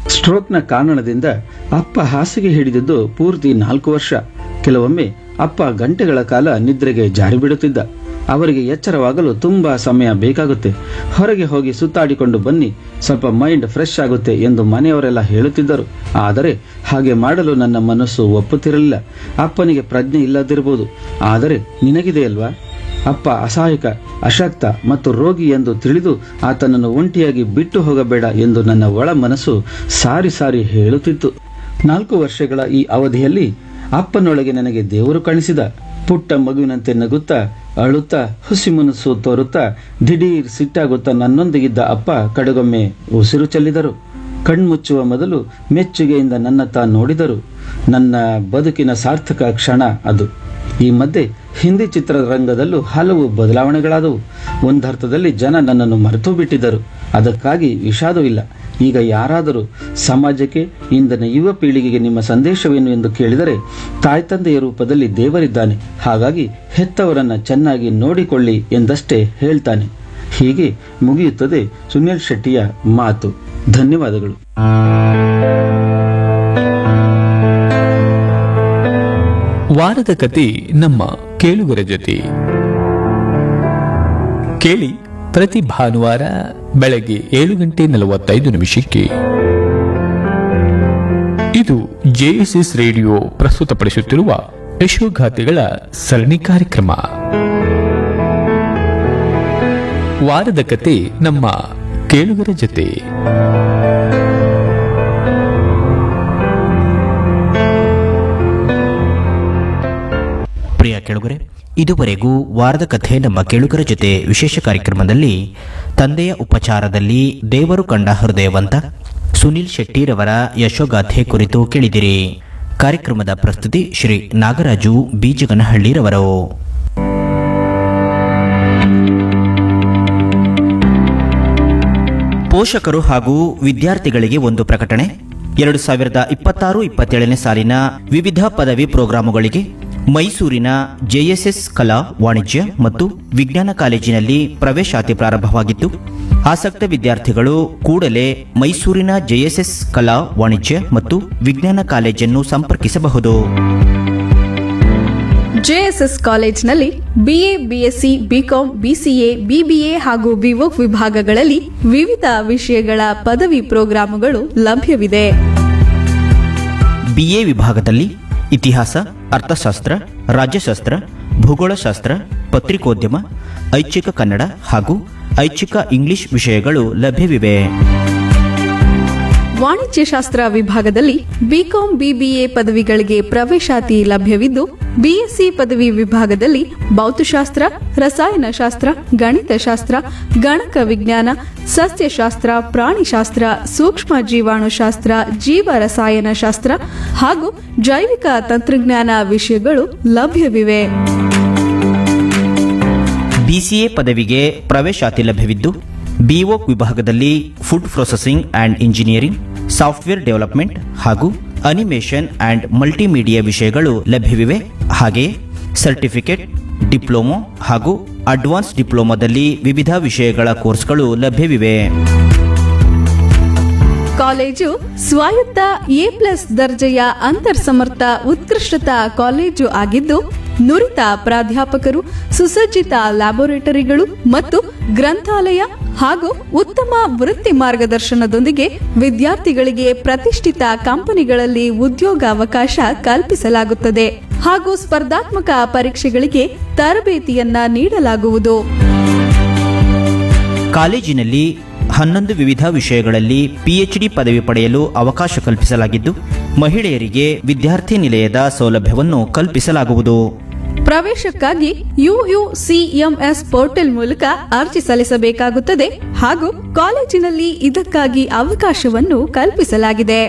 ಸ್ಟ್ರೋಕ್ನ ಕಾರಣದಿಂದ ಅಪ್ಪ ಹಾಸಿಗೆ ಹಿಡಿದಿದ್ದು ಪೂರ್ತಿ ನಾಲ್ಕು ವರ್ಷ. ಕೆಲವೊಮ್ಮೆ ಅಪ್ಪ ಗಂಟೆಗಳ ಕಾಲ ನಿದ್ರೆಗೆ ಜಾರಿ ಬಿಡುತ್ತಿದ್ದ. ಅವರಿಗೆ ಎಚ್ಚರವಾಗಲು ತುಂಬಾ ಸಮಯ ಬೇಕಾಗುತ್ತೆ. ಹೊರಗೆ ಹೋಗಿ ಸುತ್ತಾಡಿಕೊಂಡು ಬನ್ನಿ, ಸ್ವಲ್ಪ ಮೈಂಡ್ ಫ್ರೆಶ್ ಆಗುತ್ತೆ ಎಂದು ಮನೆಯವರೆಲ್ಲ ಹೇಳುತ್ತಿದ್ದರು. ಆದರೆ ಹಾಗೆ ಮಾಡಲು ನನ್ನ ಮನಸ್ಸು ಒಪ್ಪುತ್ತಿರಲಿಲ್ಲ. ಅಪ್ಪನಿಗೆ ಪ್ರಜ್ಞೆ ಇಲ್ಲದಿರಬಹುದು, ಆದರೆ ನಿನಗಿದೆಯಲ್ವಾ? ಅಪ್ಪ ಅಸಹಾಯಕ, ಅಶಕ್ತ ಮತ್ತು ರೋಗಿ ಎಂದು ತಿಳಿದು ಆತನನ್ನು ಒಂಟಿಯಾಗಿ ಬಿಟ್ಟು ಹೋಗಬೇಡ ಎಂದು ನನ್ನ ಒಳ ಮನಸ್ಸು ಸಾರಿ ಸಾರಿ ಹೇಳುತ್ತಿತ್ತು. ನಾಲ್ಕು ವರ್ಷಗಳ ಈ ಅವಧಿಯಲ್ಲಿ ಅಪ್ಪನೊಳಗೆ ನನಗೆ ದೇವರು ಕಾಣಿಸಿದ. ಪುಟ್ಟ ಮಗುವಿನಂತೆ ನಗುತ್ತಾ, ಅಳುತ್ತಾ, ಹುಸಿ ಮುನಸ್ಸು ತೋರುತ್ತಾ, ದಿಢೀರ್ ಸಿಟ್ಟಾಗುತ್ತಾ ನನ್ನೊಂದಿಗಿದ್ದ ಅಪ್ಪ ಕಡೆಗೊಮ್ಮೆ ಉಸಿರು ಚೆಲ್ಲಿದರು. ಕಣ್ಮುಚ್ಚುವ ಮೊದಲು ಮೆಚ್ಚುಗೆಯಿಂದ ನನ್ನತ್ತ ನೋಡಿದರು. ನನ್ನ ಬದುಕಿನ ಸಾರ್ಥಕ ಕ್ಷಣ ಅದು. ಈ ಮಧ್ಯೆ ಹಿಂದಿ ಚಿತ್ರರಂಗದಲ್ಲೂ ಹಲವು ಬದಲಾವಣೆಗಳಾದವು. ಒಂದರ್ಥದಲ್ಲಿ ಜನ ನನ್ನನ್ನು ಮರೆತು ಬಿಟ್ಟಿದ್ದರು. ಅದಕ್ಕಾಗಿ ವಿಷಾದವಿಲ್ಲ. ಈಗ ಯಾರಾದರೂ ಸಮಾಜಕ್ಕೆ, ಇಂದಿನ ಯುವ ಪೀಳಿಗೆಗೆ ನಿಮ್ಮ ಸಂದೇಶವೇನು ಎಂದು ಕೇಳಿದರೆ, ತಾಯ್ತಂದೆಯ ರೂಪದಲ್ಲಿ ದೇವರಿದ್ದಾನೆ, ಹಾಗಾಗಿ ಹೆತ್ತವರನ್ನ ಚೆನ್ನಾಗಿ ನೋಡಿಕೊಳ್ಳಿ ಎಂದಷ್ಟೇ ಹೇಳ್ತಾನೆ. ಹೀಗೆ ಮುಗಿಯುತ್ತದೆ ಸುನಿಲ್ ಶೆಟ್ಟಿಯ ಮಾತು. ಧನ್ಯವಾದಗಳು. ವಾರದ ಕತೆ ನಮ್ಮ ಕೇಳುಗರ ಜೊತೆ ಕೇಳಿ ಪ್ರತಿ ಭಾನುವಾರ ಬೆಳಗ್ಗೆ ಏಳು ಗಂಟೆ ನಲವತ್ತೈದು ನಿಮಿಷಕ್ಕೆ. ಇದು ಜೆಎಸ್ಎಸ್ ರೇಡಿಯೋ ಪ್ರಸ್ತುತಪಡಿಸುತ್ತಿರುವ ಯಶೋಗಾಥೆಗಳ ಸರಣಿ ಕಾರ್ಯಕ್ರಮ. ವಾರದ ಕತೆ ನಮ್ಮ ಕೇಳುಗರ ಜೊತೆ. ಪ್ರಿಯ ಕೇಳುಗರೆ, ಇದುವರೆಗೂ ವಾರದ ಕಥೆ ನಮ್ಮ ಕೇಳುಗರ ಜೊತೆ ವಿಶೇಷ ಕಾರ್ಯಕ್ರಮದಲ್ಲಿ ತಂದೆಯ ಉಪಚಾರದಲ್ಲಿ ದೇವರು ಕಂಡ ಹೃದಯವಂತ ಸುನಿಲ್ ಶೆಟ್ಟಿರವರ ಯಶೋಗಾಥೆ ಕುರಿತು ಕೇಳಿದಿರಿ. ಕಾರ್ಯಕ್ರಮದ ಪ್ರಸ್ತುತಿ ಶ್ರೀ ನಾಗರಾಜು ಬೀಜಗನಹಳ್ಳಿರವರು. ಪೋಷಕರು ಹಾಗೂ ವಿದ್ಯಾರ್ಥಿಗಳಿಗೆ ಒಂದು ಪ್ರಕಟಣೆ. ಎರಡು ಸಾವಿರದ ಇಪ್ಪತ್ತಾರು ಇಪ್ಪತ್ತೇಳನೇ ಸಾಲಿನ ವಿವಿಧ ಪದವಿ ಪ್ರೋಗ್ರಾಮುಗಳಿಗೆ ಮೈಸೂರಿನ ಜೆಎಸ್ಎಸ್ ಕಲಾ, ವಾಣಿಜ್ಯ ಮತ್ತು ವಿಜ್ಞಾನ ಕಾಲೇಜಿನಲ್ಲಿ ಪ್ರವೇಶಾತಿ ಪ್ರಾರಂಭವಾಗಿತ್ತು. ಆಸಕ್ತ ವಿದ್ಯಾರ್ಥಿಗಳು ಕೂಡಲೇ ಮೈಸೂರಿನ ಜೆಎಸ್ಎಸ್ ಕಲಾ, ವಾಣಿಜ್ಯ ಮತ್ತು ವಿಜ್ಞಾನ ಕಾಲೇಜನ್ನು ಸಂಪರ್ಕಿಸಬಹುದು. ಜೆಎಸ್ಎಸ್ ಕಾಲೇಜಿನಲ್ಲಿ BA, BSc, BCom, BCA, BBA ಹಾಗೂ ಬಿವೋಕ್ ವಿಭಾಗಗಳಲ್ಲಿ ವಿವಿಧ ವಿಷಯಗಳ ಪದವಿ ಪ್ರೋಗ್ರಾಮುಗಳು ಲಭ್ಯವಿದೆ. ಬಿಎ ವಿಭಾಗದಲ್ಲಿ ಇತಿಹಾಸ, ಅರ್ಥಶಾಸ್ತ್ರ, ರಾಜ್ಯಶಾಸ್ತ್ರ, ಭೂಗೋಳಶಾಸ್ತ್ರ, ಪತ್ರಿಕೋದ್ಯಮ, ಐಚ್ಛಿಕ ಕನ್ನಡ ಹಾಗೂ ಐಚ್ಛಿಕ ಇಂಗ್ಲಿಷ್ ವಿಷಯಗಳು ಲಭ್ಯವಿವೆ. ವಾಣಿಜ್ಯಶಾಸ್ತ್ರ ವಿಭಾಗದಲ್ಲಿ ಬಿಕಾಂ, ಬಿಬಿಎ ಪದವಿಗಳಿಗೆ ಪ್ರವೇಶಾತಿ ಲಭ್ಯವಿದ್ದು, ಬಿಎಸ್ಸಿ ಪದವಿ ವಿಭಾಗದಲ್ಲಿ ಭೌತಶಾಸ್ತ್ರ, ರಸಾಯನಶಾಸ್ತ್ರ, ಗಣಿತಶಾಸ್ತ್ರ, ಗಣಕ ವಿಜ್ಞಾನ, ಸಸ್ಯಶಾಸ್ತ್ರ, ಪ್ರಾಣಿಶಾಸ್ತ್ರ, ಸೂಕ್ಷ್ಮ ಜೀವಾಣುಶಾಸ್ತ್ರ, ಜೀವ ರಸಾಯನಶಾಸ್ತ್ರ ಹಾಗೂ ಜೈವಿಕ ತಂತ್ರಜ್ಞಾನ ವಿಷಯಗಳು ಲಭ್ಯವಿವೆ. ಬಿಸಿಎ ಪದವಿಗೆ ಪ್ರವೇಶಾತಿ ಲಭ್ಯವಿದ್ದು, ಬಿಒಕ್ ವಿಭಾಗದಲ್ಲಿ food processing and engineering, software development ಹಾಗೂ ಅನಿಮೇಷನ್ ಅಂಡ್ ಮಲ್ಟಿಮೀಡಿಯಾ ವಿಷಯಗಳು ಲಭ್ಯವಿವೆ. ಹಾಗೆಯೇ ಸರ್ಟಿಫಿಕೇಟ್, ಡಿಪ್ಲೊಮೊ ಹಾಗೂ ಅಡ್ವಾನ್ಸ್ ಡಿಪ್ಲೊಮಾದಲ್ಲಿ ವಿವಿಧ ವಿಷಯಗಳ ಕೋರ್ಸ್ಗಳು ಲಭ್ಯವಿವೆ. ಕಾಲೇಜು ಸ್ವಾಯತ್ತ ಎ ಪ್ಲಸ್ ದರ್ಜೆಯ ಅಂತರ್ಸಮರ್ಥ ಉತ್ಕೃಷ್ಟತಾ ಕಾಲೇಜು ಆಗಿದ್ದು, ನುರಿತ ಪ್ರಾಧ್ಯಾಪಕರು, ಸುಸಜ್ಜಿತ ಲ್ಯಾಬೊರೇಟರಿಗಳು ಮತ್ತು ಗ್ರಂಥಾಲಯ ಹಾಗೂ ಉತ್ತಮ ವೃತ್ತಿ ಮಾರ್ಗದರ್ಶನದೊಂದಿಗೆ ವಿದ್ಯಾರ್ಥಿಗಳಿಗೆ ಪ್ರತಿಷ್ಠಿತ ಕಂಪನಿಗಳಲ್ಲಿ ಉದ್ಯೋಗಾವಕಾಶ ಕಲ್ಪಿಸಲಾಗುತ್ತದೆ ಹಾಗೂ ಸ್ಪರ್ಧಾತ್ಮಕ ಪರೀಕ್ಷೆಗಳಿಗೆ ತರಬೇತಿಯನ್ನ ನೀಡಲಾಗುವುದು. ಕಾಲೇಜಿನಲ್ಲಿ ಹನ್ನೊಂದು ವಿವಿಧ ವಿಷಯಗಳಲ್ಲಿ ಪಿಎಚ್ಡಿ ಪದವಿ ಪಡೆಯಲು ಅವಕಾಶ ಕಲ್ಪಿಸಲಾಗಿದ್ದು, ಮಹಿಳೆಯರಿಗೆ ವಿದ್ಯಾರ್ಥಿ ನಿಲಯದ ಸೌಲಭ್ಯವನ್ನು ಕಲ್ಪಿಸಲಾಗುವುದು. ಪ್ರವೇಶಕ್ಕಾಗಿ ಯುಯುಸಿಎಂಎಸ್ ಪೋರ್ಟಲ್ ಮೂಲಕ ಅರ್ಜಿ ಸಲ್ಲಿಸಬೇಕಾಗುತ್ತದೆ ಹಾಗೂ ಕಾಲೇಜಿನಲ್ಲಿ ಇದಕ್ಕಾಗಿ ಅವಕಾಶವನ್ನು ಕಲ್ಪಿಸಲಾಗಿದೆ.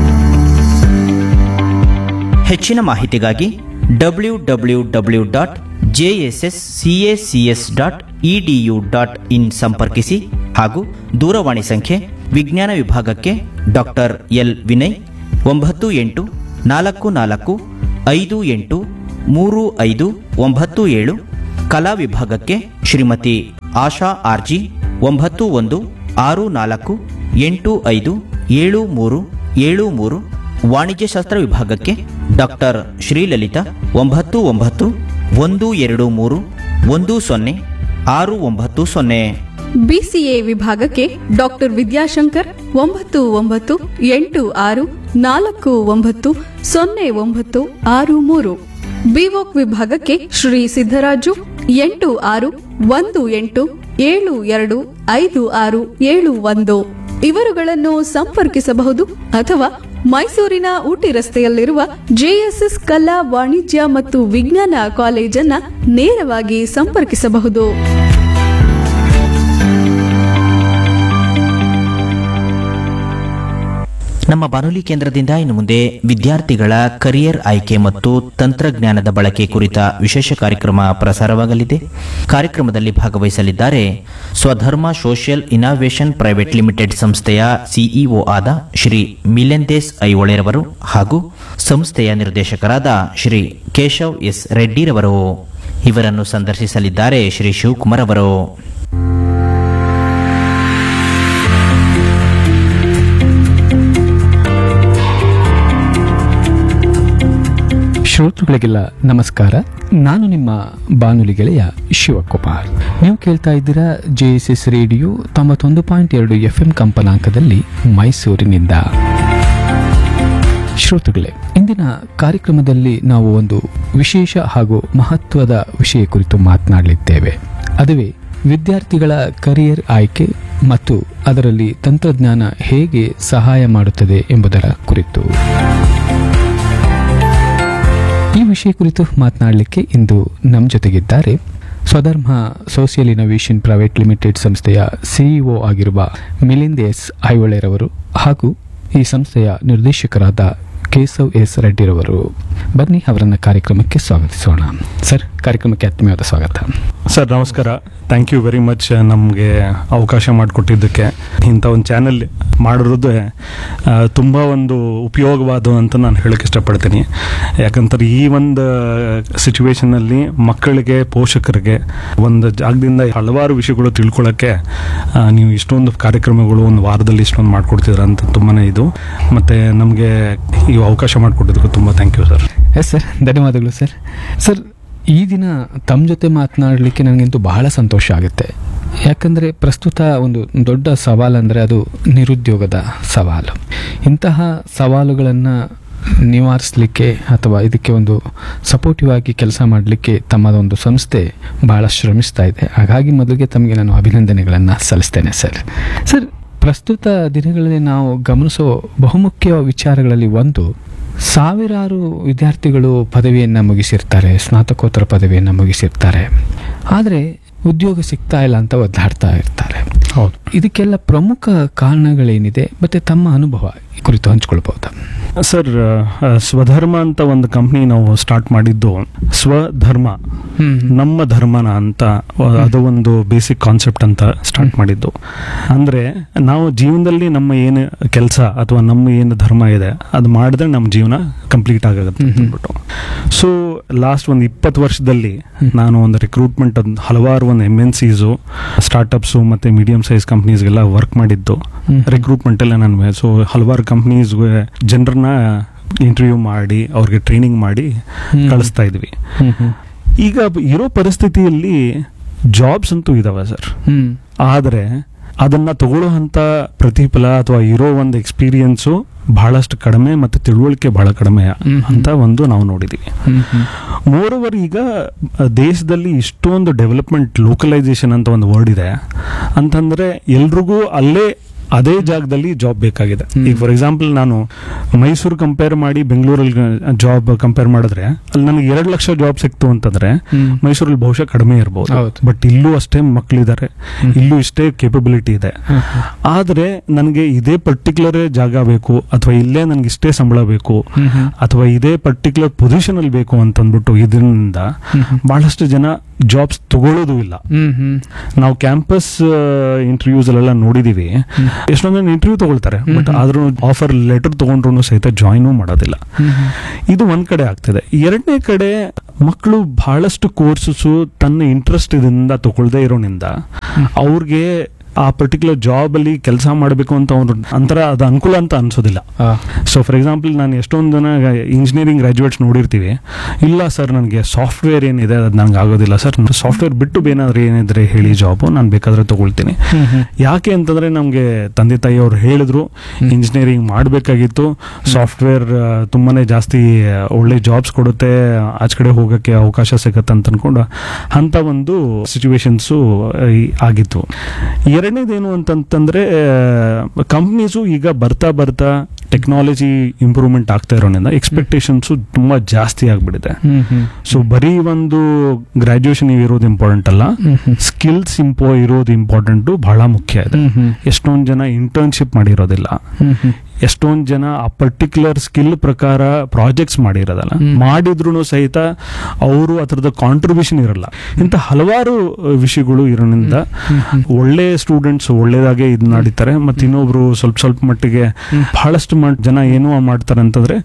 ಹೆಚ್ಚಿನ ಮಾಹಿತಿಗಾಗಿ W W W dot JSS CACS dot edu dot in ಸಂಪರ್ಕಿಸಿ ಹಾಗೂ ದೂರವಾಣಿ ಸಂಖ್ಯೆ ವಿಜ್ಞಾನ ವಿಭಾಗಕ್ಕೆ ಡಾಕ್ಟರ್ ಎಲ್ ವಿನಯ್ ಒಂಬತ್ತು ಎಂಟು ನಾಲ್ಕು ನಾಲ್ಕು ಐದು ಎಂಟು ಮೂರು ಐದು ಒಂಬತ್ತು ಏಳು, ಕಲಾ ವಿಭಾಗಕ್ಕೆ ಶ್ರೀಮತಿ ಆಶಾ ಆರ್ಜಿ ಒಂಬತ್ತು ಒಂದು ಆರು ನಾಲ್ಕು ಎಂಟು ಐದು ಏಳು ಮೂರು ಏಳು ಮೂರು, ವಾಣಿಜ್ಯಶಾಸ್ತ್ರ ವಿಭಾಗಕ್ಕೆ ಡಾಕ್ಟರ್ ಶ್ರೀಲಲಿತಾ ಒಂಬತ್ತು ಒಂಬತ್ತು ಒಂದು ಎರಡು ಮೂರು ಒಂದು ಸೊನ್ನೆ ಆರು ಒಂಬತ್ತು ಸೊನ್ನೆ. ಬಿಸಿಎ ವಿಭಾಗಕ್ಕೆ ಡಾಕ್ಟರ್ ವಿದ್ಯಾಶಂಕರ್ ಒಂಬತ್ತು ಒಂಬತ್ತು ಎಂಟು ಆರು ನಾಲ್ಕು ಒಂಬತ್ತು ಸೊನ್ನೆ ಒಂಬತ್ತು ಆರು ಮೂರು. ಬಿವೋಕ್ ವಿಭಾಗಕ್ಕೆ ಶ್ರೀ ಸಿದ್ದರಾಜು ಎಂಟು ಆರು ಒಂದು ಎಂಟು ಏಳು ಎರಡು ಐದು ಆರು ಏಳು ಒಂದು. ಇವರುಗಳನ್ನು ಸಂಪರ್ಕಿಸಬಹುದು ಅಥವಾ ಮೈಸೂರಿನ ಊಟಿ ರಸ್ತೆಯಲ್ಲಿರುವ ಜೆಎಸ್ಎಸ್ ಕಲಾ ವಾಣಿಜ್ಯ ಮತ್ತು ವಿಜ್ಞಾನ ಕಾಲೇಜನ್ನ ನೇರವಾಗಿ ಸಂಪರ್ಕಿಸಬಹುದು. ನಮ್ಮ ಬಾನುಲಿ ಕೇಂದ್ರದಿಂದ ಇನ್ನು ಮುಂದೆ ವಿದ್ಯಾರ್ಥಿಗಳ ಕರಿಯರ್ ಆಯ್ಕೆ ಮತ್ತು ತಂತ್ರಜ್ಞಾನದ ಬಳಕೆ ಕುರಿತ ವಿಶೇಷ ಕಾರ್ಯಕ್ರಮ ಪ್ರಸಾರವಾಗಲಿದೆ. ಕಾರ್ಯಕ್ರಮದಲ್ಲಿ ಭಾಗವಹಿಸಲಿದ್ದಾರೆ ಸ್ವಧರ್ಮ ಸೋಷಿಯಲ್ ಇನೋವೇಷನ್ ಪ್ರೈವೇಟ್ ಲಿಮಿಟೆಡ್ ಸಂಸ್ಥೆಯ ಸಿಇಒ ಆದ ಶ್ರೀ ಮಿಲೆಂದೇಸ್ ಐಹೊಳೆರವರು ಹಾಗೂ ಸಂಸ್ಥೆಯ ನಿರ್ದೇಶಕರಾದ ಶ್ರೀ ಕೇಶವ್ ಎಸ್ ರೆಡ್ಡಿರವರು. ಇವರನ್ನು ಸಂದರ್ಶಿಸಲಿದ್ದಾರೆ ಶ್ರೀ ಶಿವಕುಮಾರ್ ಅವರು. ಶ್ರೋತೃಗಳಿಗೆಲ್ಲ ನಮಸ್ಕಾರ. ನಾನು ನಿಮ್ಮ ಬಾನುಲಿ ಗೆಳೆಯ ಶಿವಕುಮಾರ್. ನೀವು ಕೇಳ್ತಾ ಇದ್ದೀರಾ ಜೆ ಎಸ್ ಎಸ್ ರೇಡಿಯೋ ತೊಂಬತ್ತೊಂದು ಪಾಯಿಂಟ್ ಎರಡು ಎಫ್ ಎಂ ಕಂಪನಾಂಕದಲ್ಲಿ ಮೈಸೂರಿನಿಂದ. ಶ್ರೋತೃಗಳೇ, ಇಂದಿನ ಕಾರ್ಯಕ್ರಮದಲ್ಲಿ ನಾವು ಒಂದು ವಿಶೇಷ ಹಾಗೂ ಮಹತ್ವದ ವಿಷಯ ಕುರಿತು ಮಾತನಾಡಲಿದ್ದೇವೆ. ಅದುವೇ ವಿದ್ಯಾರ್ಥಿಗಳ ಕರಿಯರ್ ಆಯ್ಕೆ ಮತ್ತು ಅದರಲ್ಲಿ ತಂತ್ರಜ್ಞಾನ ಹೇಗೆ ಸಹಾಯ ಮಾಡುತ್ತದೆ ಎಂಬುದರ ಕುರಿತು. ಈ ವಿಷಯ ಕುರಿತು ಮಾತನಾಡಲಿಕ್ಕೆ ಇಂದು ನಮ್ಮ ಜೊತೆಗಿದ್ದಾರೆ ಸ್ವಧರ್ಮ ಸೋಷಿಯಲ್ ಇನೋವೇಷನ್ ಪ್ರೈವೇಟ್ ಲಿಮಿಟೆಡ್ ಸಂಸ್ಥೆಯ ಸಿಇಒ ಆಗಿರುವ ಮಿಲಿಂದೇಸ್ ಐಹೊಳೆರವರು ಹಾಗೂ ಈ ಸಂಸ್ಥೆಯ ನಿರ್ದೇಶಕರಾದ ಕೇಶವ್ ಎಸ್ ರೆಡ್ಡಿರವರು. ಬನ್ನಿ ಅವರನ್ನ ಕಾರ್ಯಕ್ರಮಕ್ಕೆ ಸ್ವಾಗತಿಸೋಣ. ಸರ್, ಕಾರ್ಯಕ್ರಮಕ್ಕೆ ಆತ್ಮೀಯವಾದ ಸ್ವಾಗತ. ಸರ್ ನಮಸ್ಕಾರ. ಥ್ಯಾಂಕ್ ಯು ವೆರಿ ಮಚ್ ನಮಗೆ ಅವಕಾಶ ಮಾಡಿಕೊಟ್ಟಿದ್ದಕ್ಕೆ. ಇಂಥ ಒಂದು ಚಾನೆಲ್ ಮಾಡಿರೋದು ತುಂಬ ಒಂದು ಉಪಯೋಗವಾದ ಅಂತ ನಾನು ಹೇಳಕ್ಕೆ ಇಷ್ಟಪಡ್ತೀನಿ. ಯಾಕಂತಾರೆ ಈ ಒಂದು ಸಿಚುವೇಶನಲ್ಲಿ ಮಕ್ಕಳಿಗೆ, ಪೋಷಕರಿಗೆ ಒಂದು ಜಾಗದಿಂದ ಹಲವಾರು ವಿಷಯಗಳು ತಿಳ್ಕೊಳ್ಳೋಕ್ಕೆ ನೀವು ಇಷ್ಟೊಂದು ಕಾರ್ಯಕ್ರಮಗಳು ಒಂದು ವಾರದಲ್ಲಿ ಇಷ್ಟೊಂದು ಮಾಡಿಕೊಡ್ತಿದ್ರ ಅಂತ ತುಂಬಾ ಇದು. ಮತ್ತು ನಮಗೆ ಈ ಅವಕಾಶ ಮಾಡಿಕೊಟ್ಟಿದ್ದಕ್ಕೆ ತುಂಬ thank you sir. Yes sir, ಧನ್ಯವಾದಗಳು ಸರ್. ಸರ್, ಈ ದಿನ ತಮ್ಮ ಜೊತೆ ಮಾತನಾಡಲಿಕ್ಕೆ ನನಗಂತೂ ಬಹಳ ಸಂತೋಷ ಆಗುತ್ತೆ. ಯಾಕಂದರೆ ಪ್ರಸ್ತುತ ಒಂದು ದೊಡ್ಡ ಸವಾಲಂದರೆ ಅದು ನಿರುದ್ಯೋಗದ ಸವಾಲು. ಇಂತಹ ಸವಾಲುಗಳನ್ನು ನಿವಾರಿಸಲಿಕ್ಕೆ ಅಥವಾ ಇದಕ್ಕೆ ಒಂದು ಸಪೋರ್ಟಿವ್ ಆಗಿ ಕೆಲಸ ಮಾಡಲಿಕ್ಕೆ ತಮ್ಮದೊಂದು ಸಂಸ್ಥೆ ಬಹಳ ಶ್ರಮಿಸ್ತಾ ಇದೆ. ಹಾಗಾಗಿ ಮೊದಲಿಗೆ ತಮಗೆ ನಾನು ಅಭಿನಂದನೆಗಳನ್ನು ಸಲ್ಲಿಸ್ತೇನೆ ಸರ್. ಸರ್, ಪ್ರಸ್ತುತ ದಿನಗಳಲ್ಲಿ ನಾವು ಗಮನಿಸೋ ಬಹುಮುಖ್ಯ ವಿಚಾರಗಳಲ್ಲಿ ಒಂದು, ಸಾವಿರಾರು ವಿದ್ಯಾರ್ಥಿಗಳು ಪದವಿಯನ್ನು ಮುಗಿಸಿರ್ತಾರೆ, ಸ್ನಾತಕೋತ್ತರ ಪದವಿಯನ್ನು ಮುಗಿಸಿರ್ತಾರೆ, ಆದರೆ ಉದ್ಯೋಗ ಸಿಗ್ತಾ ಇಲ್ಲ ಅಂತ ಒದ್ದಾಡ್ತಾ ಇರ್ತಾರೆ. ಹೌದು. ಇದಕ್ಕೆಲ್ಲ ಪ್ರಮುಖ ಕಾರಣಗಳೇನಿದೆ ಮತ್ತು ತಮ್ಮ ಅನುಭವ ಕುರಿತು ಹಂಚ್ಕೊಳ್ಬಹುದಾ? ಸರ್, ಸ್ವಧರ್ಮ ಅಂತ ಒಂದು ಕಂಪ್ನಿ ನಾವು ಸ್ಟಾರ್ಟ್ ಮಾಡಿದ್ದು ಸ್ವಧರ್ಮ, ನಮ್ಮ ಧರ್ಮನ ಅಂತ, ಅದು ಒಂದು ಬೇಸಿಕ್ ಕಾನ್ಸೆಪ್ಟ್ ಅಂತ ಸ್ಟಾರ್ಟ್ ಮಾಡಿದ್ದು. ಅಂದರೆ ನಾವು ಜೀವನದಲ್ಲಿ ನಮ್ಮ ಏನು ಕೆಲಸ ಅಥವಾ ನಮ್ಮ ಏನು ಧರ್ಮ ಇದೆ ಅದು ಮಾಡಿದ್ರೆ ನಮ್ಮ ಜೀವನ ಕಂಪ್ಲೀಟ್ ಆಗುತ್ತೆ ಅಂದ್ಬಿಟ್ಟು. ಸೊ ಲಾಸ್ಟ್ ಒಂದು ಇಪ್ಪತ್ತು ವರ್ಷದಲ್ಲಿ ನಾನು ಒಂದು ರಿಕ್ರೂಟ್ಮೆಂಟ್ ಹಲವಾರು ಒಂದು ಎಮ್ ಎನ್ ಸಿಸು, ಸ್ಟಾರ್ಟಪ್ಸು ಮತ್ತು ಮೀಡಿಯಂ ಸೈಜ್ ಕಂಪ್ನೀಸ್ಗೆಲ್ಲ ವರ್ಕ್ ಮಾಡಿದ್ದು ರಿಕ್ರೂಟ್ಮೆಂಟಲ್ಲೇ ನಾನು. ಸೊ ಹಲವಾರು ಕಂಪ್ನೀಸ್ಗೆ ಜನರನ್ನ ಇಂಟರ್ವ್ಯೂ ಮಾಡಿ ಅವ್ರಿಗೆ ಟ್ರೈನಿಂಗ್ ಮಾಡಿ ಕಳಿಸ್ತಾ ಇದ್ವಿ. ಈಗ ಇರೋ ಪರಿಸ್ಥಿತಿಯಲ್ಲಿ ಜಾಬ್ಸ್ ಅಂತೂ ಇದಾವೆ ಸರ್, ಆದರೆ ಅದನ್ನ ತಗೊಳ್ಳೋಂಥ ಪ್ರತಿಫಲ ಅಥವಾ ಇರೋ ಒಂದು ಎಕ್ಸ್ಪೀರಿಯನ್ಸು ಬಹಳಷ್ಟು ಕಡಿಮೆ ಮತ್ತು ತಿಳುವಳಿಕೆ ಬಹಳ ಕಡಿಮೆ ಅಂತ ಒಂದು ನಾವು ನೋಡಿದ್ದೀವಿ. ಮೋರ್ ಓವರ್ ಈಗ ದೇಶದಲ್ಲಿ ಇಷ್ಟೊಂದು ಡೆವಲಪ್ಮೆಂಟ್, ಲೋಕಲೈಸೇಷನ್ ಅಂತ ಒಂದು ವರ್ಡ್ ಇದೆ ಅಂತಂದ್ರೆ ಎಲ್ರಿಗೂ ಅಲ್ಲೇ ಅದೇ ಜಾಗದಲ್ಲಿ ಜಾಬ್ ಬೇಕಾಗಿದೆ. ಈಗ ಫಾರ್ ಎಕ್ಸಾಂಪಲ್ ನಾನು ಮೈಸೂರು ಕಂಪೇರ್ ಮಾಡಿ ಬೆಂಗಳೂರಲ್ಲಿ ಜಾಬ್ ಕಂಪೇರ್ ಮಾಡಿದ್ರೆ ಅಲ್ಲಿ ನನಗೆ ಎರಡು ಲಕ್ಷ ಜಾಬ್ ಸಿಕ್ತು ಅಂತಂದ್ರೆ ಮೈಸೂರಲ್ಲಿ ಬಹುಶಃ ಕಡಿಮೆ ಇರಬಹುದು. ಬಟ್ ಇಲ್ಲೂ ಅಷ್ಟೇ ಮಕ್ಕಳಿದ್ದಾರೆ, ಇಲ್ಲೂ ಇಷ್ಟೇ ಕೇಪಬಿಲಿಟಿ ಇದೆ. ಆದ್ರೆ ನನಗೆ ಇದೇ ಪರ್ಟಿಕ್ಯುಲರ್ ಜಾಗ ಬೇಕು ಅಥವಾ ಇಲ್ಲೇ ನನಗೆ ಇಷ್ಟೇ ಸಂಬಳ ಬೇಕು ಅಥವಾ ಇದೇ ಪರ್ಟಿಕ್ಯುಲರ್ ಪೊಸಿಷನ್ ಅಲ್ಲಿ ಬೇಕು ಅಂತಂದ್ಬಿಟ್ಟು ಇದರಿಂದ ಬಹಳಷ್ಟು ಜನ ಜಾಬ್ಸ್ ತಗೊಳ್ಳೋದು ಇಲ್ಲ. ನಾವು ಕ್ಯಾಂಪಸ್ ಇಂಟರ್ವ್ಯೂಸ್ ಅಲ್ಲೆಲ್ಲ ನೋಡಿದೀವಿ, ಎಷ್ಟೊಂದು ಜನ ಇಂಟರ್ವ್ಯೂ ತಗೊಳ್ತಾರೆ, ಬಟ್ ಆದ್ರೂ ಆಫರ್ ಲೆಟರ್ ತಗೊಂಡ್ರು ಸಹಿತ ಜಾಯಿನ್ ಮಾಡೋದಿಲ್ಲ. ಇದು ಒಂದ್ ಕಡೆ ಆಗ್ತಿದೆ. ಎರಡನೇ ಕಡೆ ಮಕ್ಕಳು ಬಹಳಷ್ಟು ಕೋರ್ಸಸ್ ತನ್ನ ಇಂಟ್ರೆಸ್ಟ್ ಇದರಿಂದ ತಗೊಳ್ದೇ ಇರೋನಿಂದ ಅವ್ರಿಗೆ ಆ ಪರ್ಟಿಕ್ಯುಲರ್ ಜಾಬ್ ಅಲ್ಲಿ ಕೆಲಸ ಮಾಡಬೇಕು ಅಂತ ಅವ್ರು ಅಂತರ ಅದು ಅನುಕೂಲ ಅಂತ ಅನ್ಸೋದಿಲ್ಲ. ಸೊ ಫಾರ್ ಎಕ್ಸಾಂಪಲ್ ನಾನು ಎಷ್ಟೊಂದು ಜನ ಇಂಜಿನಿಯರಿಂಗ್ ಗ್ರಾಜುಯೇಟ್ಸ್ ನೋಡಿರ್ತೀವಿ, ಇಲ್ಲ ಸರ್ ನನಗೆ ಸಾಫ್ಟ್ವೇರ್ ಏನಿದೆ ಅದು ನಂಗೆ ಆಗೋದಿಲ್ಲ ಸರ್, ಸಾಫ್ಟ್ವೇರ್ ಬಿಟ್ಟು ಏನಾದ್ರೆ ಏನಿದ್ರೆ ಹೇಳಿ ಜಾಬು ನಾನು ಬೇಕಾದ್ರೆ ತಗೊಳ್ತೀನಿ. ಯಾಕೆ ಅಂತಂದ್ರೆ ನಮಗೆ ತಂದೆ ತಾಯಿ ಅವ್ರು ಹೇಳಿದ್ರು ಇಂಜಿನಿಯರಿಂಗ್ ಮಾಡಬೇಕಾಗಿತ್ತು, ಸಾಫ್ಟ್ವೇರ್ ತುಂಬಾನೇ ಜಾಸ್ತಿ ಒಳ್ಳೆ ಜಾಬ್ಸ್ ಕೊಡುತ್ತೆ, ಆಚೆ ಕಡೆ ಹೋಗಕ್ಕೆ ಅವಕಾಶ ಸಿಗತ್ತೆ ಅಂತ ಅನ್ಕೊಂಡು ಅಂತ ಒಂದು ಸಿಚುವೇಶನ್ಸು ಆಗಿತ್ತು. ಎರಡನೇದೇನು ಅಂತಂತಂದ್ರೆ ಕಂಪ್ನೀಸು ಈಗ ಬರ್ತಾ ಬರ್ತಾ ಟೆಕ್ನಾಲಜಿ ಇಂಪ್ರೂವ್ಮೆಂಟ್ ಆಗ್ತಾ ಇರೋದ್ರಿಂದ ಎಕ್ಸ್ಪೆಕ್ಟೇಷನ್ಸ್ ತುಂಬಾ ಜಾಸ್ತಿ ಆಗ್ಬಿಟ್ಟಿದೆ. ಸೊ ಬರೀ ಒಂದು ಗ್ರಾಜುಯೇಷನ್ ಇರೋದು ಇಂಪಾರ್ಟೆಂಟ್ ಅಲ್ಲ, ಸ್ಕಿಲ್ಸ್ ಇಂಪೋ ಇರೋದು ಇಂಪಾರ್ಟೆಂಟ್, ಬಹಳ ಮುಖ್ಯ ಇದೆ. ಎಷ್ಟೊಂದು ಜನ ಇಂಟರ್ನ್ಶಿಪ್ ಮಾಡಿರೋದಿಲ್ಲ, ಎಷ್ಟೊಂದು ಜನ ಆ ಪರ್ಟಿಕ್ಯುಲರ್ ಸ್ಕಿಲ್ ಪ್ರಕಾರ ಪ್ರಾಜೆಕ್ಟ್ಸ್ ಮಾಡಿರೋದಲ್ಲ, ಮಾಡಿದ್ರು ಸಹಿತ ಅವರು ಅದರದ ಕಾಂಟ್ರಿಬ್ಯೂಷನ್ ಇರಲ್ಲ. ಇಂಥ ಹಲವಾರು ವಿಷಯಗಳು ಇರೋದ್ರಿಂದ ಒಳ್ಳೆ ಸ್ಟೂಡೆಂಟ್ಸ್ ಒಳ್ಳೇದಾಗೆ ಇದು ನಡೀತಾರೆ, ಮತ್ತೆ ಇನ್ನೊಬ್ರು ಸ್ವಲ್ಪ ಸ್ವಲ್ಪ ಮಟ್ಟಿಗೆ ಬಹಳಷ್ಟು ಜನ ಏನು ಮಾಡ್ತಾರೆ ಅಂತಂದ್ರೆ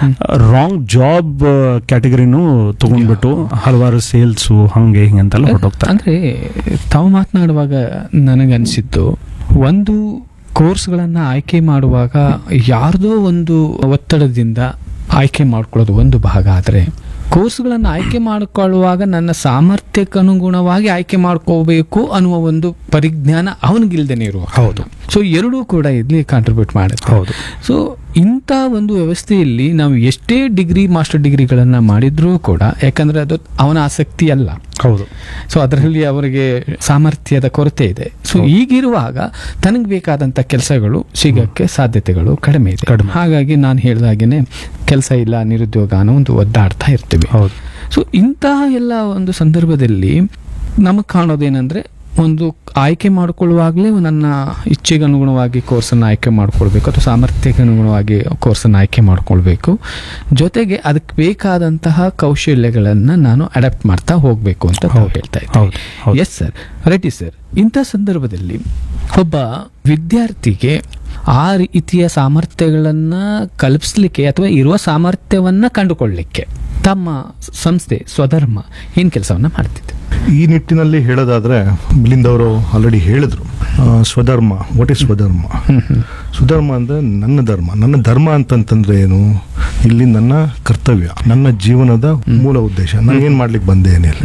ರಾಂಗ್ ಜಾಬ್ ಕ್ಯಾಟಗರಿನೂ ತಗೊಂಡ್ಬಿಟ್ಟು ಹಲವಾರು ಸೇಲ್ಸು ಹಂಗೆ ಹಿಂಗೆ ಅಂತೆಲ್ಲ ಹೊರಟೋಗ್ತಾರೆ. ಅಂದ್ರೆ ತಾವು ಮಾತನಾಡುವಾಗ ನನಗನ್ಸಿದ್ದು, ಒಂದು ಕೋರ್ಸ್ಗಳನ್ನು ಆಯ್ಕೆ ಮಾಡುವಾಗ ಯಾರ್ದೋ ಒಂದು ಒತ್ತಡದಿಂದ ಆಯ್ಕೆ ಮಾಡ್ಕೊಳ್ಳೋದು ಒಂದು ಭಾಗ ಆದರೆ, ಕೋರ್ಸ್ಗಳನ್ನು ಆಯ್ಕೆ ಮಾಡಿಕೊಳ್ಳುವಾಗ ನನ್ನ ಸಾಮರ್ಥ್ಯಕ್ಕೆ ಅನುಗುಣವಾಗಿ ಆಯ್ಕೆ ಮಾಡ್ಕೋಬೇಕು ಅನ್ನುವ ಒಂದು ಪರಿಜ್ಞಾನ ಅವನಿಗಿಲ್ದೇನೆ ಇರುವ. ಹೌದು. ಸೊ ಎರಡೂ ಕೂಡ ಇಲ್ಲಿ ಕಾಂಟ್ರಿಬ್ಯೂಟ್ ಮಾಡುತ್ತೆ. ಹೌದು. ಸೊ ಇಂಥ ಒಂದು ವ್ಯವಸ್ಥೆಯಲ್ಲಿ ನಾವು ಎಷ್ಟೇ ಡಿಗ್ರಿ ಮಾಸ್ಟರ್ ಡಿಗ್ರಿಗಳನ್ನು ಮಾಡಿದ್ರೂ ಕೂಡ, ಯಾಕಂದ್ರೆ ಅದು ಅವನ ಆಸಕ್ತಿ ಅಲ್ಲ. ಹೌದು. ಸೊ ಅದರಲ್ಲಿ ಅವರಿಗೆ ಸಾಮರ್ಥ್ಯದ ಕೊರತೆ ಇದೆ. ಸೊ ಈಗಿರುವಾಗ ತನಗೆ ಬೇಕಾದಂಥ ಕೆಲಸಗಳು ಸಿಗಕ್ಕೆ ಸಾಧ್ಯತೆಗಳು ಕಡಿಮೆ ಇದೆ. ಹಾಗಾಗಿ ನಾನು ಹೇಳಿದಾಗೇನೆ ಕೆಲಸ ಇಲ್ಲ, ನಿರುದ್ಯೋಗ ಅನ್ನೋ ಒಂದು ಒದ್ದಾಡ್ತಾ ಇರ್ತೀವಿ. ಹೌದು. ಸೊ ಇಂತಹ ಎಲ್ಲ ಒಂದು ಸಂದರ್ಭದಲ್ಲಿ ನಮಗೆ ಕಾಣೋದೇನೆಂದ್ರೆ, ಒಂದು ಆಯ್ಕೆ ಮಾಡಿಕೊಳ್ಳುವಾಗಲೇ ನನ್ನ ಇಚ್ಛೆಗೆ ಅನುಗುಣವಾಗಿ ಕೋರ್ಸನ್ನು ಆಯ್ಕೆ ಮಾಡ್ಕೊಳ್ಬೇಕು, ಅಥವಾ ಸಾಮರ್ಥ್ಯಕ್ಕೆ ಅನುಗುಣವಾಗಿ ಕೋರ್ಸನ್ನು ಆಯ್ಕೆ ಮಾಡ್ಕೊಳ್ಬೇಕು. ಜೊತೆಗೆ ಅದಕ್ಕೆ ಬೇಕಾದಂತಹ ಕೌಶಲ್ಯಗಳನ್ನು ನಾನು ಅಡಾಪ್ಟ್ ಮಾಡ್ತಾ ಹೋಗಬೇಕು ಅಂತ ಹೇಳ್ತಾ ಇದ್ದೀನಿ. Yes sir, right sir. ಇಂಥ ಸಂದರ್ಭದಲ್ಲಿ ಒಬ್ಬ ವಿದ್ಯಾರ್ಥಿಗೆ ಆ ರೀತಿಯ ಸಾಮರ್ಥ್ಯಗಳನ್ನು ಕಲ್ಪಿಸ್ಲಿಕ್ಕೆ ಅಥವಾ ಇರುವ ಸಾಮರ್ಥ್ಯವನ್ನು ಕಂಡುಕೊಳ್ಳಲಿಕ್ಕೆ ತಮ್ಮ ಸಂಸ್ಥೆ ಸ್ವಧರ್ಮ ಏನು ಕೆಲಸವನ್ನು ಮಾಡ್ತಿದೆ? ಈ ನಿಟ್ಟಿನಲ್ಲಿ ಹೇಳೋದಾದ್ರೆ, ಮಿಲಿಂದ್ ಅವರು ಆಲ್ರೆಡಿ ಹೇಳಿದ್ರು ಸ್ವಧರ್ಮ. What is ಸ್ವಧರ್ಮ? ಸ್ವಧರ್ಮ ಅಂದ್ರೆ ನನ್ನ ಧರ್ಮ. ನನ್ನ ಧರ್ಮ ಅಂತಂತಂದ್ರೆ ಏನು? ಇಲ್ಲಿ ನನ್ನ ಕರ್ತವ್ಯ, ನನ್ನ ಜೀವನದ ಮೂಲ ಉದ್ದೇಶ, ನಾನು ಏನ್ ಮಾಡ್ಲಿಕ್ಕೆ ಬಂದೆ ಏನಿಲ್ಲ.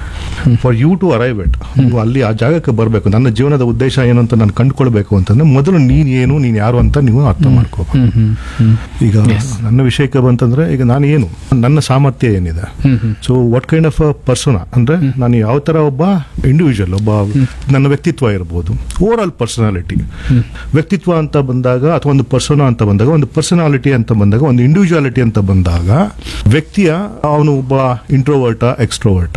ಫಾರ್ ಯು ಟು ಅರೈವ್ ಎಟ್, ನೀವು ಅಲ್ಲಿ ಆ ಜಾಗಕ್ಕೆ ಬರಬೇಕು. ನನ್ನ ಜೀವನದ ಉದ್ದೇಶ ಏನು ಅಂತ ನಾನು ಕಂಡುಕೊಳ್ಬೇಕು ಅಂತಂದ್ರೆ ಮೊದಲು ನೀನ್ ಏನು, ನೀನ್ ಯಾರು ಅಂತ ನೀವು ಅರ್ಥ ಮಾಡ್ಕೋಬೇಕು. ಈಗ ನನ್ನ ವಿಷಯಕ್ಕೆ ಬಂತಂದ್ರೆ, ಈಗ ನಾನು ಏನು, ನನ್ನ ಸಾಮರ್ಥ್ಯ ಏನಿದೆ, so what kind of a person ಅಂದ್ರೆ ನಾನು ಯಾವ ತರ ಒಬ್ಬ ಇಂಡಿವಿಜುವಲ್, ಒಬ್ಬ ನನ್ನ ವ್ಯಕ್ತಿತ್ವ ಇರ್ಬೋದು, ಓವರ್ ಆಲ್ ಪರ್ಸನಾಲಿಟಿ. ವ್ಯಕ್ತಿತ್ವ ಅಂತ ಬಂದಾಗ ಅಥವಾ ಒಂದು ಪರ್ಸೋನಾ ಅಂತ ಬಂದಾಗ, ಒಂದು ಪರ್ಸನಾಲಿಟಿ ಅಂತ ಬಂದಾಗ, ಒಂದು ಇಂಡಿವಿಜುವಾಲಿಟಿ ಅಂತ ಬಂದಾಗ, ವ್ಯಕ್ತಿಯ ಅವನು ಒಬ್ಬ ಇಂಟ್ರೋವರ್ಟ ಎಕ್ಸ್ಟ್ರೋವರ್ಟ,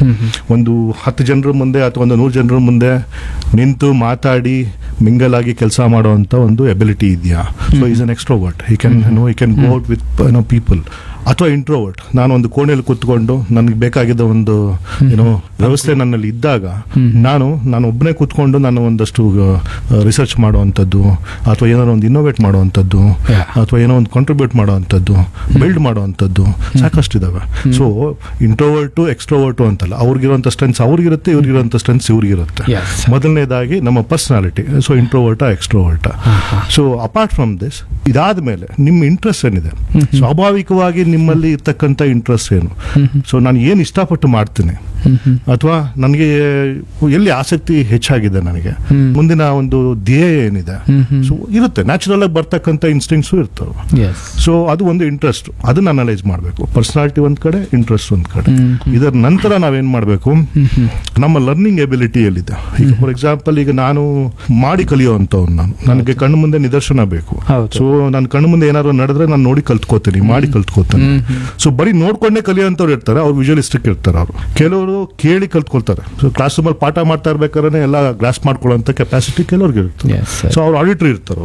ಒಂದು ಹತ್ತು ಜನರ ಮುಂದೆ ಅಥವಾ ಒಂದು ನೂರು ಜನರ ಮುಂದೆ ನಿಂತು ಮಾತಾಡಿ ಮಿಂಗಲ್ ಆಗಿ ಕೆಲಸ ಮಾಡುವಂತ ಒಂದು ಎಬಿಲಿಟಿ ಇದೆಯಾ? So is an extrovert, he can know he can go out with no people. ಅಥವಾ ಇಂಟ್ರೋವರ್ಟ್, ನಾನು ಒಂದು ಕೋಣೆಯಲ್ಲಿ ಕೂತ್ಕೊಂಡು ನನಗೆ ಬೇಕಾಗಿದ್ದ ಒಂದು ಏನೋ ವ್ಯವಸ್ಥೆ ನನ್ನಲ್ಲಿ ಇದ್ದಾಗ ನಾನು ನಾನು ಒಬ್ಬನೇ ಕೂತ್ಕೊಂಡು ನಾನು ಒಂದಷ್ಟು ರಿಸರ್ಚ್ ಮಾಡುವಂಥದ್ದು, ಅಥವಾ ಏನಾದ್ರು ಒಂದು ಇನ್ನೋವೇಟ್ ಮಾಡುವಂಥದ್ದು, ಅಥವಾ ಏನೋ ಒಂದು ಕಾಂಟ್ರಿಬ್ಯೂಟ್ ಮಾಡುವಂಥದ್ದು, ಬಿಲ್ಡ್ ಮಾಡುವಂಥದ್ದು ಸಾಕಷ್ಟು ಇದಾವೆ. ಸೊ ಇಂಟ್ರೋವರ್ಟು ಎಕ್ಸ್ಟ್ರೋವರ್ಟು ಅಂತಲ್ಲ, ಅವ್ರಿಗಿರುವಂಥ ಸ್ಟ್ರೆಂತ್ಸ್ ಅವ್ರಿಗಿರುತ್ತೆ, ಇವ್ರಿಗಿರುವಂಥ ಸ್ಟ್ರೆಂತ್ಸ್ ಇವ್ರಿಗಿರುತ್ತೆ. ಮೊದಲನೇದಾಗಿ ನಮ್ಮ personality, so ಇಂಟ್ರೋವರ್ಟ ಎಕ್ಸ್ಟ್ರೋವರ್ಟ. So apart from this, ಇದಾದ ಮೇಲೆ ನಿಮ್ಮ ಇಂಟ್ರೆಸ್ಟ್ ಏನಿದೆ, ಸ್ವಾಭಾವಿಕವಾಗಿ ನಿಮ್ಮಲ್ಲಿ ಇರ್ತಕ್ಕಂಥ ಇಂಟ್ರೆಸ್ಟ್ ಏನು, ಸೊ ನಾನು ಏನು ಇಷ್ಟಪಟ್ಟು ಮಾಡ್ತೀನಿ, ಅಥವಾ ನನಗೆ ಎಲ್ಲಿ ಆಸಕ್ತಿ ಹೆಚ್ಚಾಗಿದೆ, ನನಗೆ ಮುಂದಿನ ಒಂದು ಧ್ಯೇಯ ಏನಿದೆ, ಸೊ ಇರುತ್ತೆ. ನ್ಯಾಚುರಲ್ ಆಗಿ ಬರ್ತಕ್ಕಂಥ ಇನ್ಸ್ಟಿಂಕ್ಟ್ಸು ಇರ್ತವೆ. ಸೊ ಅದು ಒಂದು ಇಂಟ್ರೆಸ್ಟ್, ಅದನ್ನ ಅನಲೈಸ್ ಮಾಡಬೇಕು. ಪರ್ಸನಾಲಿಟಿ ಒಂದ್ ಕಡೆ, ಇಂಟ್ರೆಸ್ಟ್ ಒಂದ್ ಕಡೆ. ಇದರ ನಂತರ ನಾವೇನ್ ಮಾಡಬೇಕು, ನಮ್ಮ ಲರ್ನಿಂಗ್ ಎಬಿಲಿಟಿ ಎಲ್ಲಿದೆ. ಈಗ ಫಾರ್ ಎಕ್ಸಾಂಪಲ್, ಈಗ ನಾನು ಮಾಡಿ ಕಲಿಯುವಂತವ್ನು, ನಾನು ನನಗೆ ಕಣ್ಣು ಮುಂದೆ ನಿದರ್ಶನ ಬೇಕು. ಸೊ ನಾನು ಕಣ್ಣು ಮುಂದೆ ಏನಾದ್ರು ನಡೆದ್ರೆ ನಾನು ನೋಡಿ ಕಲ್ತ್ಕೋತೀನಿ, ಮಾಡಿ ಕಲ್ತ್ಕೋತೀನಿ. ಸೊ ಬರೀ ನೋಡ್ಕೊಂಡೇ ಕಲಿಯುವಂತವ್ರು ಇರ್ತಾರೆ, ಅವ್ರು ವಿಜುವಲಿಸ್ಟಿಕ್ ಇರ್ತಾರೆ. ಅವರು ಕೆಲವರು ಕೇಳಿ ಕಲ್ತ್ಕೊಳ್ತಾರೆ. ಸೊ ಕ್ಲಾಸ್ ರೂಮಲ್ಲಿ ಪಾಠ ಮಾಡ್ತಾ ಇರ್ಬೇಕಾದ್ರೆ ಎಲ್ಲ ಗ್ರಾಸ್ ಮಾಡ್ಕೊಳ್ಳುವಂತ ಕೆಪಾಸಿಟಿ ಕೆಲವ್ರಿಗೆ ಇರುತ್ತೆ. ಸೊ ಅವ್ರು ಆಡಿಟರ್ ಇರ್ತಾರೆ.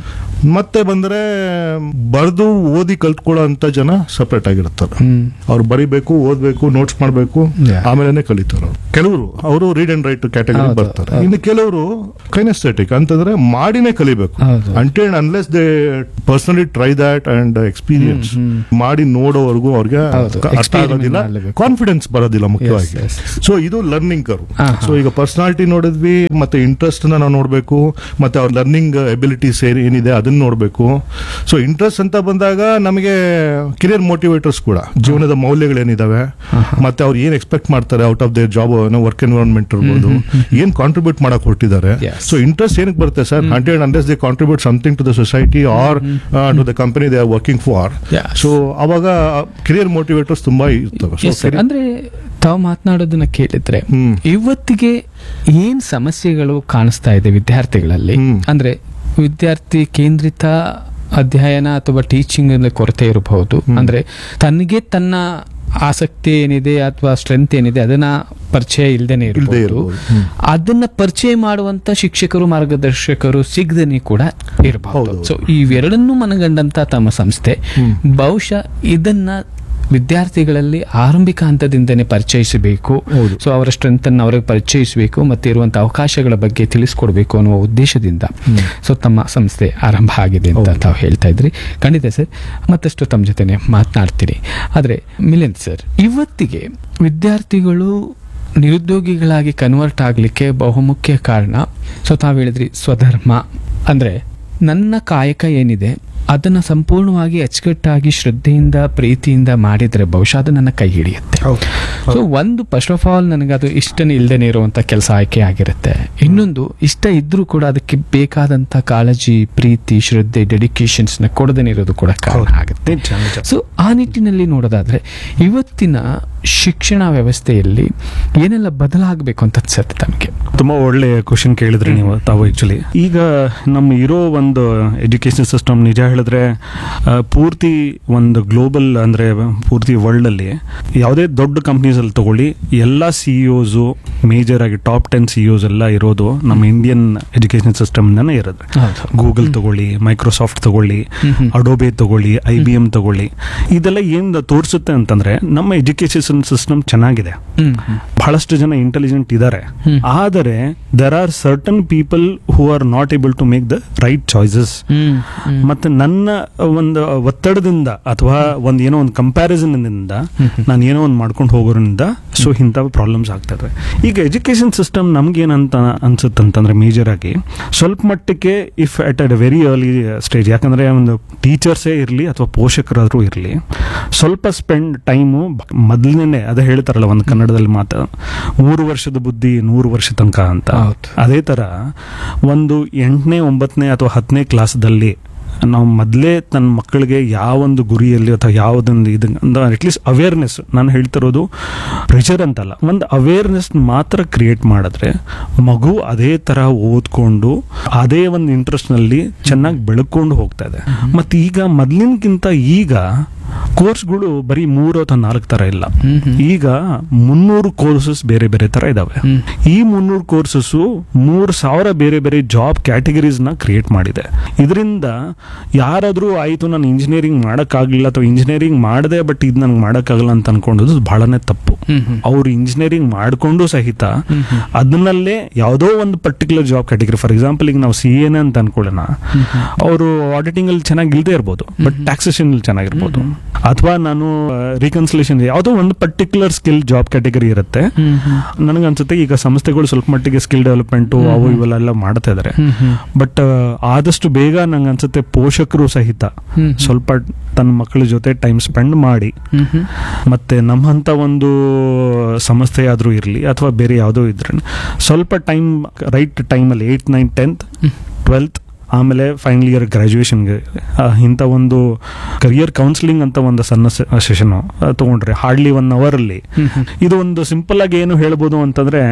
ಮತ್ತೆ ಬಂದ್ರೆ ಬರೆದು ಓದಿ ಕಲ್ತ್ಕೊಳ್ಳೋ ಅಂತ ಜನ ಸಪರೇಟ್ ಆಗಿರ್ತಾರೆ. ಅವ್ರು ಬರಿಬೇಕು, ಓದ್ಬೇಕು, ನೋಟ್ಸ್ ಮಾಡ್ಬೇಕು, ಆಮೇಲೆ ಕಲಿತಾರೆ. ಕೆಲವರು ಅವರು ರೀಡ್ ಅಂಡ್ ರೈಟ್ ಕ್ಯಾಟಗರಿ ಬರ್ತಾರೆ. ಇನ್ನು ಕೆಲವರು ಕೈನೆಸ್ಥೆಟಿಕ್ ಅಂತಂದ್ರೆ ಮಾಡಿನೇ ಕಲಿಬೇಕು. Until unless they personally try that and experience ಮಾಡಿ ನೋಡೋವರೆಗೂ ಅವ್ರಿಗೆ ಅರ್ಥ ಆಗೋದಿಲ್ಲ, ಕಾನ್ಫಿಡೆನ್ಸ್ ಬರೋದಿಲ್ಲ ಮುಖ್ಯವಾಗಿ. ಸೊ ಇದು ಲರ್ನಿಂಗ್ ಕರ್ವ್. ಹಾ, ಸೊ ಈಗ ಪರ್ಸನಾಲಿಟಿ ನೋಡಿದ್ವಿ, ಮತ್ತೆ ಇಂಟ್ರೆಸ್ಟ್ ನ ನಾವು ನೋಡ್ಬೇಕು, ಮತ್ತೆ ಅವ್ರ ಲರ್ನಿಂಗ್ ಎಬಿಲಿಟೀಸ್ ಏನಿದೆ ಅದನ್ನ ನೋಡ್ಬೇಕು. ಸೊ ಇಂಟ್ರೆಸ್ಟ್ ಅಂತ ಬಂದಾಗ ನಮಗೆ ಕೆರಿಯರ್ ಮೋಟಿವೇಟರ್ಸ್ ಕೂಡ, ಜೀವನದ ಮೌಲ್ಯಗಳೇನಿದಾವೆ, ಮತ್ತೆ ಅವ್ರು ಏನ್ ಎಕ್ಸ್ಪೆಕ್ಟ್ ಮಾಡ್ತಾರೆ out of their job, work environment ಇರ್ಬೋದು, ಏನ್ ಕಾಂಟ್ರಿಬ್ಯೂಟ್ ಮಾಡಕ್ ಹೊರಟಿದ್ದಾರೆ. ಸೊ ಇಂಟ್ರೆಸ್ಟ್ ಏನಕ್ಕೆ ಬರುತ್ತೆ sir? Hundred unless they contribute something to the society R to the company they are working for. So ಅವಾಗ ಕೆರಿಯರ್ ಮೋಟಿವೇಟರ್ಸ್ ತುಂಬಾ ಇರ್ತವೆ. Yes, sir. ಅಂದ್ರೆ ತಾವು ಮಾತನಾಡೋದನ್ನ ಕೇಳಿದ್ರೆ ಹ್ಮ್. ಇವತ್ತಿಗೆ ಏನ್ ಸಮಸ್ಯೆಗಳು ಕಾಣಿಸ್ತಾ ಇದೆ ವಿದ್ಯಾರ್ಥಿಗಳಲ್ಲಿ? ಹ್ಮ್. ಅಂದ್ರೆ ವಿದ್ಯಾರ್ಥಿ ಕೇಂದ್ರಿತ ಅಧ್ಯಯನ ಅಥವಾ ಟೀಚಿಂಗ್ ಕೊರತೆ ಇರಬಹುದು. ಅಂದ್ರೆ ತನಗೆ ತನ್ನ ಆಸಕ್ತಿ ಏನಿದೆ ಅಥವಾ ಸ್ಟ್ರೆಂತ್ ಏನಿದೆ ಅದನ್ನ ಪರಿಚಯ ಇಲ್ದೇನೆ ಇಲ್ದೇ ಇರಬಹುದು. ಇರ್ಬೋದು. ಹ್ಮ್. ಅದನ್ನ ಪರಿಚಯ ಮಾಡುವಂತ ಶಿಕ್ಷಕರು ಮಾರ್ಗದರ್ಶಕರು ಸಿಗದೇನೆ ಕೂಡ ಇರಬಹುದು. ಹೌದು. ಸೊ ಇವೆರಡನ್ನೂ ಮನಗಂಡಂತ ತಮ್ಮ ಸಂಸ್ಥೆ ಬಹುಶಃ ಇದನ್ನ ವಿದ್ಯಾರ್ಥಿಗಳಲ್ಲಿ ಆರಂಭಿಕ ಹಂತದಿಂದನೇ ಪರಿಚಯಿಸಬೇಕು. ಹೌದು. ಸೊ ಅವರ ಸ್ಟ್ರೆಂತ್ ಅನ್ನು ಅವರಿಗೆ ಪರಿಚಯಿಸಬೇಕು ಮತ್ತೆ ಇರುವಂತಹ ಅವಕಾಶಗಳ ಬಗ್ಗೆ ತಿಳಿಸ್ಕೊಡ್ಬೇಕು ಅನ್ನುವ ಉದ್ದೇಶದಿಂದ ಸೊ ತಮ್ಮ ಸಂಸ್ಥೆ ಆರಂಭ ಆಗಿದೆ ಅಂತ ತಾವು ಹೇಳ್ತಾ ಇದ್ರಿ. ಖಂಡಿತ ಸರ್, ಮತ್ತಷ್ಟು ತಮ್ಮ ಜೊತೆನೆ ಮಾತನಾಡ್ತೀನಿ. ಆದ್ರೆ ಮಿಲಿಂದ್ ಸರ್, ಇವತ್ತಿಗೆ ವಿದ್ಯಾರ್ಥಿಗಳು ನಿರುದ್ಯೋಗಿಗಳಾಗಿ ಕನ್ವರ್ಟ್ ಆಗಲಿಕ್ಕೆ ಬಹುಮುಖ್ಯ ಕಾರಣ ಸೊ ತಾವು ಹೇಳಿದ್ರಿ ಸ್ವಧರ್ಮ. ಅಂದ್ರೆ ನನ್ನ ಕಾಯಕ ಏನಿದೆ ಅದನ್ನ ಸಂಪೂರ್ಣವಾಗಿ ಅಚ್ಚುಕಟ್ಟಾಗಿ ಶ್ರದ್ಧೆಯಿಂದ ಪ್ರೀತಿಯಿಂದ ಮಾಡಿದ್ರೆ ಬಹುಶಃ ಅದು ನನ್ನ ಕೈ ಹಿಡಿಯುತ್ತೆ. ಸೊ ಒಂದು ಫಸ್ಟ್ ಆಫ್ ಆಲ್ ನನಗೆ ಅದು ಇಷ್ಟನೇ ಇಲ್ಲದೇನೆ ಇರುವಂತ ಕೆಲಸ ಆಯ್ಕೆ ಆಗಿರುತ್ತೆ. ಇನ್ನೊಂದು ಇಷ್ಟ ಇದ್ರೂ ಕೂಡ ಅದಕ್ಕೆ ಬೇಕಾದಂತ ಕಾಳಜಿ, ಪ್ರೀತಿ, ಶ್ರದ್ಧೆ, ಡೆಡಿಕೇಶನ್ಸ್ ನ ಕೊಡದೇನೆ ಇರೋದು ಕೂಡ ಕಾರಣ ಆಗುತ್ತೆ. ಸೊ ಆ ನಿಟ್ಟಿನಲ್ಲಿ ನೋಡೋದಾದ್ರೆ ಇವತ್ತಿನ ಶಿಕ್ಷಣ ವ್ಯವಸ್ಥೆಯಲ್ಲಿ ಏನೆಲ್ಲ ಬದಲಾಗಬೇಕು ಅಂತ ಅನ್ಸುತ್ತೆ ತಮಗೆ? ತುಂಬಾ ಒಳ್ಳೆ ಕ್ವಶನ್ ಕೇಳಿದ್ರಿ ನೀವು ತಾವು. ಆಕ್ಚುಲಿ ಈಗ ನಮ್ಮ ಇರೋ ಒಂದು ಎಜುಕೇಶನ್ ಸಿಸ್ಟಮ್ ನಿಜ ಹೇಳಿದ್ರೆ ಆ, ಪೂರ್ತಿ ಒಂದು ಗ್ಲೋಬಲ್ ಅಂದ್ರೆ ಪೂರ್ತಿ ವರ್ಲ್ಡ್ ಅಲ್ಲಿ ಯಾವುದೇ ದೊಡ್ಡ ಕಂಪ್ನೀಸ್ ಅಲ್ಲಿ ತಗೊಳ್ಳಿ, ಎಲ್ಲಾ ಸಿಇಒಸ್ ಮೇಜರ್ ಆಗಿ ಟಾಪ್ ಟೆನ್ ಸಿಇಒಸ್ ಎಲ್ಲ ಇರೋದು ನಮ್ಮ ಇಂಡಿಯನ್ ಎಜುಕೇಶನ್ ಸಿಸ್ಟಮ್ ನಾನೇ ಇರೋದು. ಗೂಗಲ್ ತಗೊಳ್ಳಿ, ಮೈಕ್ರೋಸಾಫ್ಟ್ ತಗೊಳ್ಳಿ, ಅಡೋಬೆ ತಗೊಳ್ಳಿ, ಐ ಬಿ ಎಂ ತಗೊಳ್ಳಿ, ಇದೆಲ್ಲ ಏನ್ ತೋರಿಸುತ್ತೆ ಅಂತಂದ್ರೆ ನಮ್ಮ ಎಜುಕೇಶನ್ ಸಿಸ್ಟಮ್ ಚೆನ್ನಾಗಿದೆ, ಬಹಳಷ್ಟು ಜನ ಇಂಟೆಲಿಜೆಂಟ್ ಇದ್ದಾರೆ. ಆದರೆ there are certain people who are not able to make the right choices. ಮತ್ತೆ ನನ್ನ ಒಂದು ಒತ್ತಡದಿಂದ ಅಥವಾ ಒಂದ್ ಏನೋ ಒಂದು ಕಂಪ್ಯಾರಿಸನ್ ಇಂದ ನಾನು ಏನೋ ಒಂದು ಮಾಡ್ಕೊಂಡು ಹೋಗೋದ್ರಿಂದ ಸೊ ಇಂಥ ಪ್ರಾಬ್ಲಮ್ಸ್ ಆಗ್ತದೆ. ಈಗ ಎಜುಕೇಶನ್ ಸಿಸ್ಟಮ್ ನಮ್ಗೆ ಏನಂತ ಅನ್ಸುತ್ತಂತಂದ್ರೆ ಮೇಜರ್ ಆಗಿ ಸ್ವಲ್ಪ ಮಟ್ಟಕ್ಕೆ if at a very early stage, ಯಾಕಂದ್ರೆ ಒಂದು ಟೀಚರ್ಸೇ ಇರಲಿ ಅಥವಾ ಪೋಷಕರಾದ್ರೂ ಇರಲಿ, ಸ್ವಲ್ಪ ಸ್ಪೆಂಡ್ ಟೈಮು ಮೊದಲನೇ ಅದೇ ಹೇಳ್ತಾರಲ್ಲ ಒಂದು ಕನ್ನಡದಲ್ಲಿ ಮಾತು, ಮೂರು ವರ್ಷದ ಬುದ್ಧಿ ನೂರು ವರ್ಷ ತನಕ ಅಂತ. ಅದೇ ತರ ಒಂದು ಎಂಟನೇ ಒಂಬತ್ತನೇ ಅಥವಾ ಹತ್ತನೇ ಕ್ಲಾಸ್ದಲ್ಲಿ ನಾವು ಮೊದಲೇ ತನ್ನ ಮಕ್ಕಳಿಗೆ ಯಾವೊಂದು ಗುರಿಯಲ್ಲಿ ಅಥವಾ ಯಾವುದೊಂದು ಇದು ಅಟ್ಲೀಸ್ಟ್ ಅವೇರ್ನೆಸ್, ನಾನು ಹೇಳ್ತಿರೋದು ಪ್ರೆಷರ್ ಅಂತಲ್ಲ, ಒಂದು ಅವೇರ್ನೆಸ್ ಮಾತ್ರ ಕ್ರಿಯೇಟ್ ಮಾಡಿದ್ರೆ ಮಗು ಅದೇ ತರ ಓದ್ಕೊಂಡು ಅದೇ ಒಂದು ಇಂಟ್ರೆಸ್ಟ್ ನಲ್ಲಿ ಚೆನ್ನಾಗಿ ಬೆಳ್ಕೊಂಡು ಹೋಗ್ತಾ ಇದೆ. ಮತ್ತೆ ಈಗ ಮೊದಲಿನಕ್ಕಿಂತ ಈಗ ಕೋರ್ಸ್ಗಳು ಬರೀ ಮೂರು ಅಥವಾ ನಾಲ್ಕು ತರ ಇಲ್ಲ, ಈಗ ಮುನ್ನೂರು ಕೋರ್ಸಸ್ ಬೇರೆ ಬೇರೆ ತರ ಇದಾವೆ. ಈ ಮುನ್ನೂರು ಕೋರ್ಸಸ್ ಮೂರು ಸಾವಿರ ಬೇರೆ ಬೇರೆ ಜಾಬ್ ಕ್ಯಾಟಗರೀಸ್ ನ ಕ್ರಿಯೇಟ್ ಮಾಡಿದೆ. ಇದರಿಂದ ಯಾರಾದ್ರೂ ಆಯ್ತು ನಾನು ಇಂಜಿನಿಯರಿಂಗ್ ಮಾಡಕ್ಕಾಗ್ಲಿಲ್ಲ ಅಥವಾ ಇಂಜಿನಿಯರಿಂಗ್ ಮಾಡದೆ ಬಟ್ ಇದು ನನ್ಗೆ ಮಾಡಕ್ಕಾಗಲ್ಲ ಅಂತ ಅನ್ಕೊಂಡದ್ದು ಬಹಳನೇ ತಪ್ಪು. ಅವ್ರು ಇಂಜಿನಿಯರಿಂಗ್ ಮಾಡ್ಕೊಂಡು ಸಹಿತ ಅದನ್ನಲ್ಲೇ ಯಾವುದೋ ಒಂದು particular job category, for example ಈಗ ನಾವು ಸಿ ಎನ್ ಅಂತ ಅನ್ಕೊಳ್ಳೋಣ, ಅವರು ಆಡಿಟಿಂಗ್ ಅಲ್ಲಿ ಚೆನ್ನಾಗಿ ಇಲ್ದೇ ಇರ್ಬೋದು ಬಟ್ ಟ್ಯಾಕ್ಸೇಷನ್ ಅಲ್ಲಿ ಚೆನ್ನಾಗಿರ್ಬೋದು, ಅಥವಾ ನಾನು ರಿಕನ್ಸಿಲೇಷನ್ ಯಾವುದೋ ಒಂದು ಪರ್ಟಿಕ್ಯುಲರ್ ಸ್ಕಿಲ್ ಜಾಬ್ ಕ್ಯಾಟಗರಿ ಇರುತ್ತೆ. ನನಗನ್ಸುತ್ತೆ ಈಗ ಸಂಸ್ಥೆಗಳು ಸ್ವಲ್ಪ ಮಟ್ಟಿಗೆ ಸ್ಕಿಲ್ ಡೆವಲಪ್ಮೆಂಟ್ ಅವು ಇವೆಲ್ಲ ಮಾಡ್ತಾ ಇದಾರೆ. ಬಟ್ ಆದಷ್ಟು ಬೇಗ ನಂಗೆ ಅನ್ಸುತ್ತೆ ಪೋಷಕರು ಸಹಿತ ಸ್ವಲ್ಪ ತನ್ನ ಮಕ್ಕಳ ಜೊತೆ ಟೈಮ್ ಸ್ಪೆಂಡ್ ಮಾಡಿ, ಮತ್ತೆ ನಮ್ಮಂತ ಒಂದು ಸಂಸ್ಥೆ ಆದ್ರೂ ಇರಲಿ ಅಥವಾ ಬೇರೆ ಯಾವುದೋ ಇದ್ರೆ ಸ್ವಲ್ಪ ಟೈಮ್ ರೈಟ್ ಟೈಮಲ್ಲಿ ಏಟ್ ನೈನ್ ಟೆಂತ್ ಟ್ವೆಲ್ತ್ ಆಮೇಲೆ ಫೈನಲ್ ಇಯರ್ ಗ್ರಾಜುಯೇಷನ್ಗೆ ಇಂಥ ಒಂದು ಕರಿಯರ್ ಕೌನ್ಸಿಲಿಂಗ್ ಅಂತ ಒಂದು ಸಣ್ಣ ಸೆಷನ್ ತಗೊಂಡ್ರೆ ಹಾರ್ಡ್ಲಿ ಒನ್ ಅವರ್ ಅಲ್ಲಿ ಇದು ಒಂದು ಸಿಂಪಲ್ ಆಗಿ ಏನು ಹೇಳ್ಬೋದು ಅಂತಂದ್ರೆ,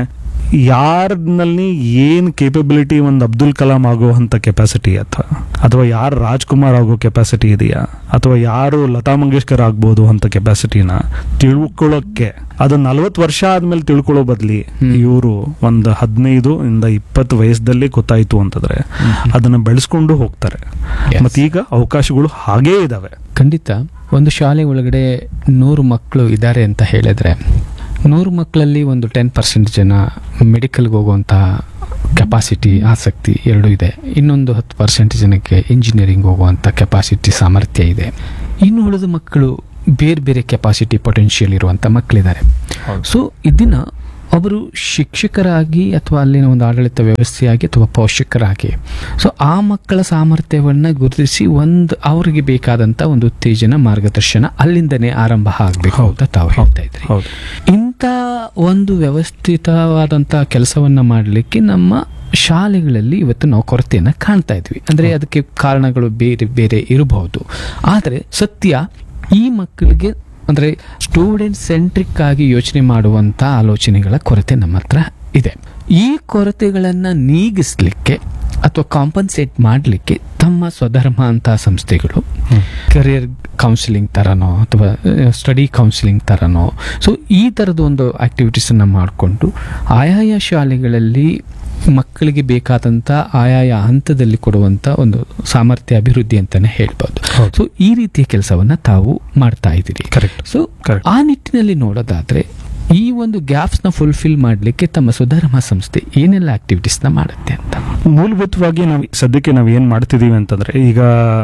ಯಾರಲ್ಲಿ ಏನ್ ಕೇಪಬಿಲಿಟಿ ಒಂದು ಅಬ್ದುಲ್ ಕಲಾಂ ಆಗುವಂತ ಕೆಪಾಸಿಟಿ ಅಥವಾ ಅಥವಾ ಯಾರು ರಾಜ್ಕುಮಾರ್ ಆಗೋ ಕೆಪಾಸಿಟಿ ಇದೆಯಾ ಅಥವಾ ಯಾರು ಲತಾ ಮಂಗೇಶ್ಕರ್ ಆಗ್ಬೋದು ಅಂತ ಕೆಪಾಸಿಟಿನ ತಿಳ್ಕೊಳ್ಳೋಕ್ಕೆ ಅದು ನಲ್ವತ್ತು ವರ್ಷ ಆದ್ಮೇಲೆ ತಿಳ್ಕೊಳ್ಳೋ ಬದ್ಲಿ ಇವರು ಒಂದು ಹದಿನೈದು ಇಂದ ಇಪ್ಪತ್ತು ವಯಸ್ಸಲ್ಲಿ ಗೊತ್ತಾಯ್ತು ಅಂತಂದ್ರೆ ಅದನ್ನ ಬೆಳೆಸ್ಕೊಂಡು ಹೋಗ್ತಾರೆ. ಮತ್ತೆ ಈಗ ಅವಕಾಶಗಳು ಹಾಗೇ ಇದಾವೆ. ಖಂಡಿತ ಒಂದು ಶಾಲೆ ಒಳಗಡೆ ನೂರು ಮಕ್ಕಳು ಇದ್ದಾರೆ ಅಂತ ಹೇಳಿದ್ರೆ ನೂರು ಮಕ್ಕಳಲ್ಲಿ ಒಂದು ಟೆನ್ ಪರ್ಸೆಂಟ್ ಜನ ಮೆಡಿಕಲ್ಗೆ ಹೋಗುವಂತಹ ಕೆಪಾಸಿಟಿ, ಆಸಕ್ತಿ ಎರಡೂ ಇದೆ. ಇನ್ನೊಂದು ಹತ್ತು ಪರ್ಸೆಂಟ್ ಜನಕ್ಕೆ ಇಂಜಿನಿಯರಿಂಗ್ ಹೋಗುವಂಥ ಕೆಪಾಸಿಟಿ, ಸಾಮರ್ಥ್ಯ ಇದೆ. ಇನ್ನು ಉಳಿದ ಮಕ್ಕಳು ಬೇರೆ ಬೇರೆ ಕೆಪಾಸಿಟಿ, ಪೊಟೆನ್ಷಿಯಲ್ ಇರುವಂಥ ಮಕ್ಕಳಿದ್ದಾರೆ. ಸೊ ಇದನ್ನ ಒಬ್ಬರು ಶಿಕ್ಷಕರಾಗಿ ಅಥವಾ ಅಲ್ಲಿನ ಒಂದು ಆಡಳಿತ ವ್ಯವಸ್ಥೆಯಾಗಿ ಅಥವಾ ಪೋಷಕರಾಗಿ ಸೊ ಆ ಮಕ್ಕಳ ಸಾಮರ್ಥ್ಯವನ್ನು ಗುರುತಿಸಿ ಒಂದು ಅವರಿಗೆ ಬೇಕಾದಂಥ ಒಂದು ಉತ್ತೇಜನ ಮಾರ್ಗದರ್ಶನ ಅಲ್ಲಿಂದನೇ ಆರಂಭ ಆಗಬೇಕು ಅಂತ ತಾವು ಹೇಳ್ತಾ ಇದ್ರಿ. ಇಂಥ ಒಂದು ವ್ಯವಸ್ಥಿತವಾದಂಥ ಕೆಲಸವನ್ನು ಮಾಡಲಿಕ್ಕೆ ನಮ್ಮ ಶಾಲೆಗಳಲ್ಲಿ ಇವತ್ತು ನಾವು ಕೊರತೆಯನ್ನು ಕಾಣ್ತಾ ಇದ್ವಿ. ಅಂದರೆ ಅದಕ್ಕೆ ಕಾರಣಗಳು ಬೇರೆ ಬೇರೆ ಇರಬಹುದು. ಆದರೆ ಸತ್ಯ ಈ ಮಕ್ಕಳಿಗೆ ಅಂದರೆ ಸ್ಟೂಡೆಂಟ್ ಸೆಂಟ್ರಿಕ್ ಆಗಿ ಯೋಚನೆ ಮಾಡುವಂಥ ಆಲೋಚನೆಗಳ ಕೊರತೆ ನಮ್ಮ ಹತ್ರ ಇದೆ. ಈ ಕೊರತೆಗಳನ್ನು ನೀಗಿಸ್ಲಿಕ್ಕೆ ಅಥವಾ ಕಾಂಪನ್ಸೇಟ್ ಮಾಡಲಿಕ್ಕೆ ತಮ್ಮ ಸ್ವಧರ್ಮ ಅಂತ ಸಂಸ್ಥೆಗಳು ಕರಿಯರ್ ಕೌನ್ಸಿಲಿಂಗ್ ಥರನೋ ಅಥವಾ ಸ್ಟಡಿ ಕೌನ್ಸಿಲಿಂಗ್ ಥರನೋ ಸೊ ಈ ಥರದ ಒಂದು ಆ್ಯಕ್ಟಿವಿಟೀಸನ್ನು ಮಾಡಿಕೊಂಡು ಆಯಾಯ ಶಾಲೆಗಳಲ್ಲಿ ಮಕ್ಕಳಿಗೆ ಬೇಕಾದಂಥ ಆಯಾಯ ಹಂತದಲ್ಲಿ ಕೊಡುವಂಥ ಒಂದು ಸಾಮರ್ಥ್ಯ ಅಭಿವೃದ್ಧಿ ಅಂತಲೇ ಹೇಳ್ಬೋದು. ಸೊ ಈ ರೀತಿಯ ಕೆಲಸವನ್ನು ತಾವು ಮಾಡ್ತಾ ಇದ್ದೀರಿ. ಕರೆಕ್ಟ್. ಸೊ ಆ ನಿಟ್ಟಿನಲ್ಲಿ ನೋಡೋದಾದರೆ ಈ ಒಂದು ಗ್ಯಾಪ್ಸ್ನ ಫುಲ್ಫಿಲ್ ಮಾಡಲಿಕ್ಕೆ ತಮ್ಮ ಸುಧರ್ಮ ಸಂಸ್ಥೆ ಏನೆಲ್ಲ ಆಕ್ಟಿವಿಟೀಸ್ನ ಮಾಡುತ್ತೆ ಅಂತ? ಮೂಲಭೂತವಾಗಿ ನಾವು ಸದ್ಯಕ್ಕೆ ನಾವು ಏನು ಮಾಡ್ತಿದ್ದೀವಿ ಅಂತಂದರೆ, ಈಗ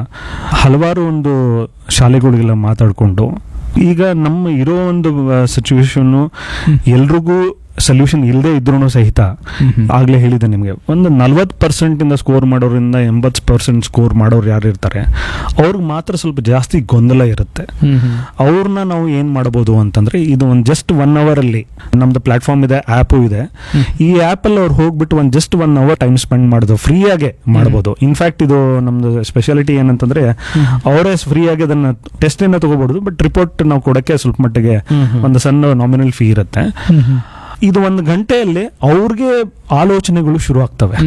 ಹಲವಾರು ಒಂದು ಶಾಲೆಗಳಿಗೆಲ್ಲ ಮಾತಾಡಿಕೊಂಡು ಈಗ ನಮ್ಮ ಇರೋ ಒಂದು ಸಿಚುವೇಶನ್ನು ಎಲ್ರಿಗೂ ಸೊಲ್ಯೂಷನ್ ಇಲ್ಲದೆ ಇದ್ರೂ ಸಹಿತ ಆಗ್ಲೇ ಹೇಳಿದೆ ನಿಮಗೆ, ಒಂದು ನಲ್ವತ್ತು ಪರ್ಸೆಂಟ್ ಇಂದ ಸ್ಕೋರ್ ಮಾಡೋರಿಂದ ಎಂಬತ್ತು ಪರ್ಸೆಂಟ್ ಸ್ಕೋರ್ ಮಾಡೋರು ಯಾರು ಇರ್ತಾರೆ ಅವ್ರಿಗೆ ಮಾತ್ರ ಸ್ವಲ್ಪ ಜಾಸ್ತಿ ಗೊಂದಲ ಇರುತ್ತೆ. ಅವ್ರನ್ನ ನಾವು ಏನ್ ಮಾಡಬಹುದು ಅಂತಂದ್ರೆ, ಇದು ಒಂದು ಜಸ್ಟ್ ಒನ್ ಅವರ್ ಅಲ್ಲಿ ನಮ್ದು ಪ್ಲಾಟ್ಫಾರ್ಮ್ ಇದೆ, ಆ್ಯಪು ಇದೆ. ಈ ಆ್ಯಪ್ ಅಲ್ಲಿ ಅವ್ರು ಹೋಗ್ಬಿಟ್ಟು ಒಂದು just one hour time spend ಮಾಡೋದು ಫ್ರೀ ಆಗಿ ಮಾಡಬಹುದು. ಇನ್ಫ್ಯಾಕ್ಟ್ ಇದು ನಮ್ದು ಸ್ಪೆಷಾಲಿಟಿ ಏನಂತಂದ್ರೆ, ಅವರೇ ಫ್ರೀ ಆಗಿ ಅದನ್ನ ಟೆಸ್ಟ್ ಏನ ತಗೋಬಹುದು, ಬಟ್ ರಿಪೋರ್ಟ್ ನಾವು ಕೊಡಕ್ಕೆ ಸ್ವಲ್ಪ ಮಟ್ಟಿಗೆ ಒಂದು ಸಣ್ಣ ನಾಮಿನಲ್ ಫೀ ಇರುತ್ತೆ. ಇದು ಒಂದು ಗಂಟೆಯಲ್ಲಿ ಅವ್ರಿಗೆ ಆಲೋಚನೆಗಳು ಶುರು ಆಗ್ತವೆ.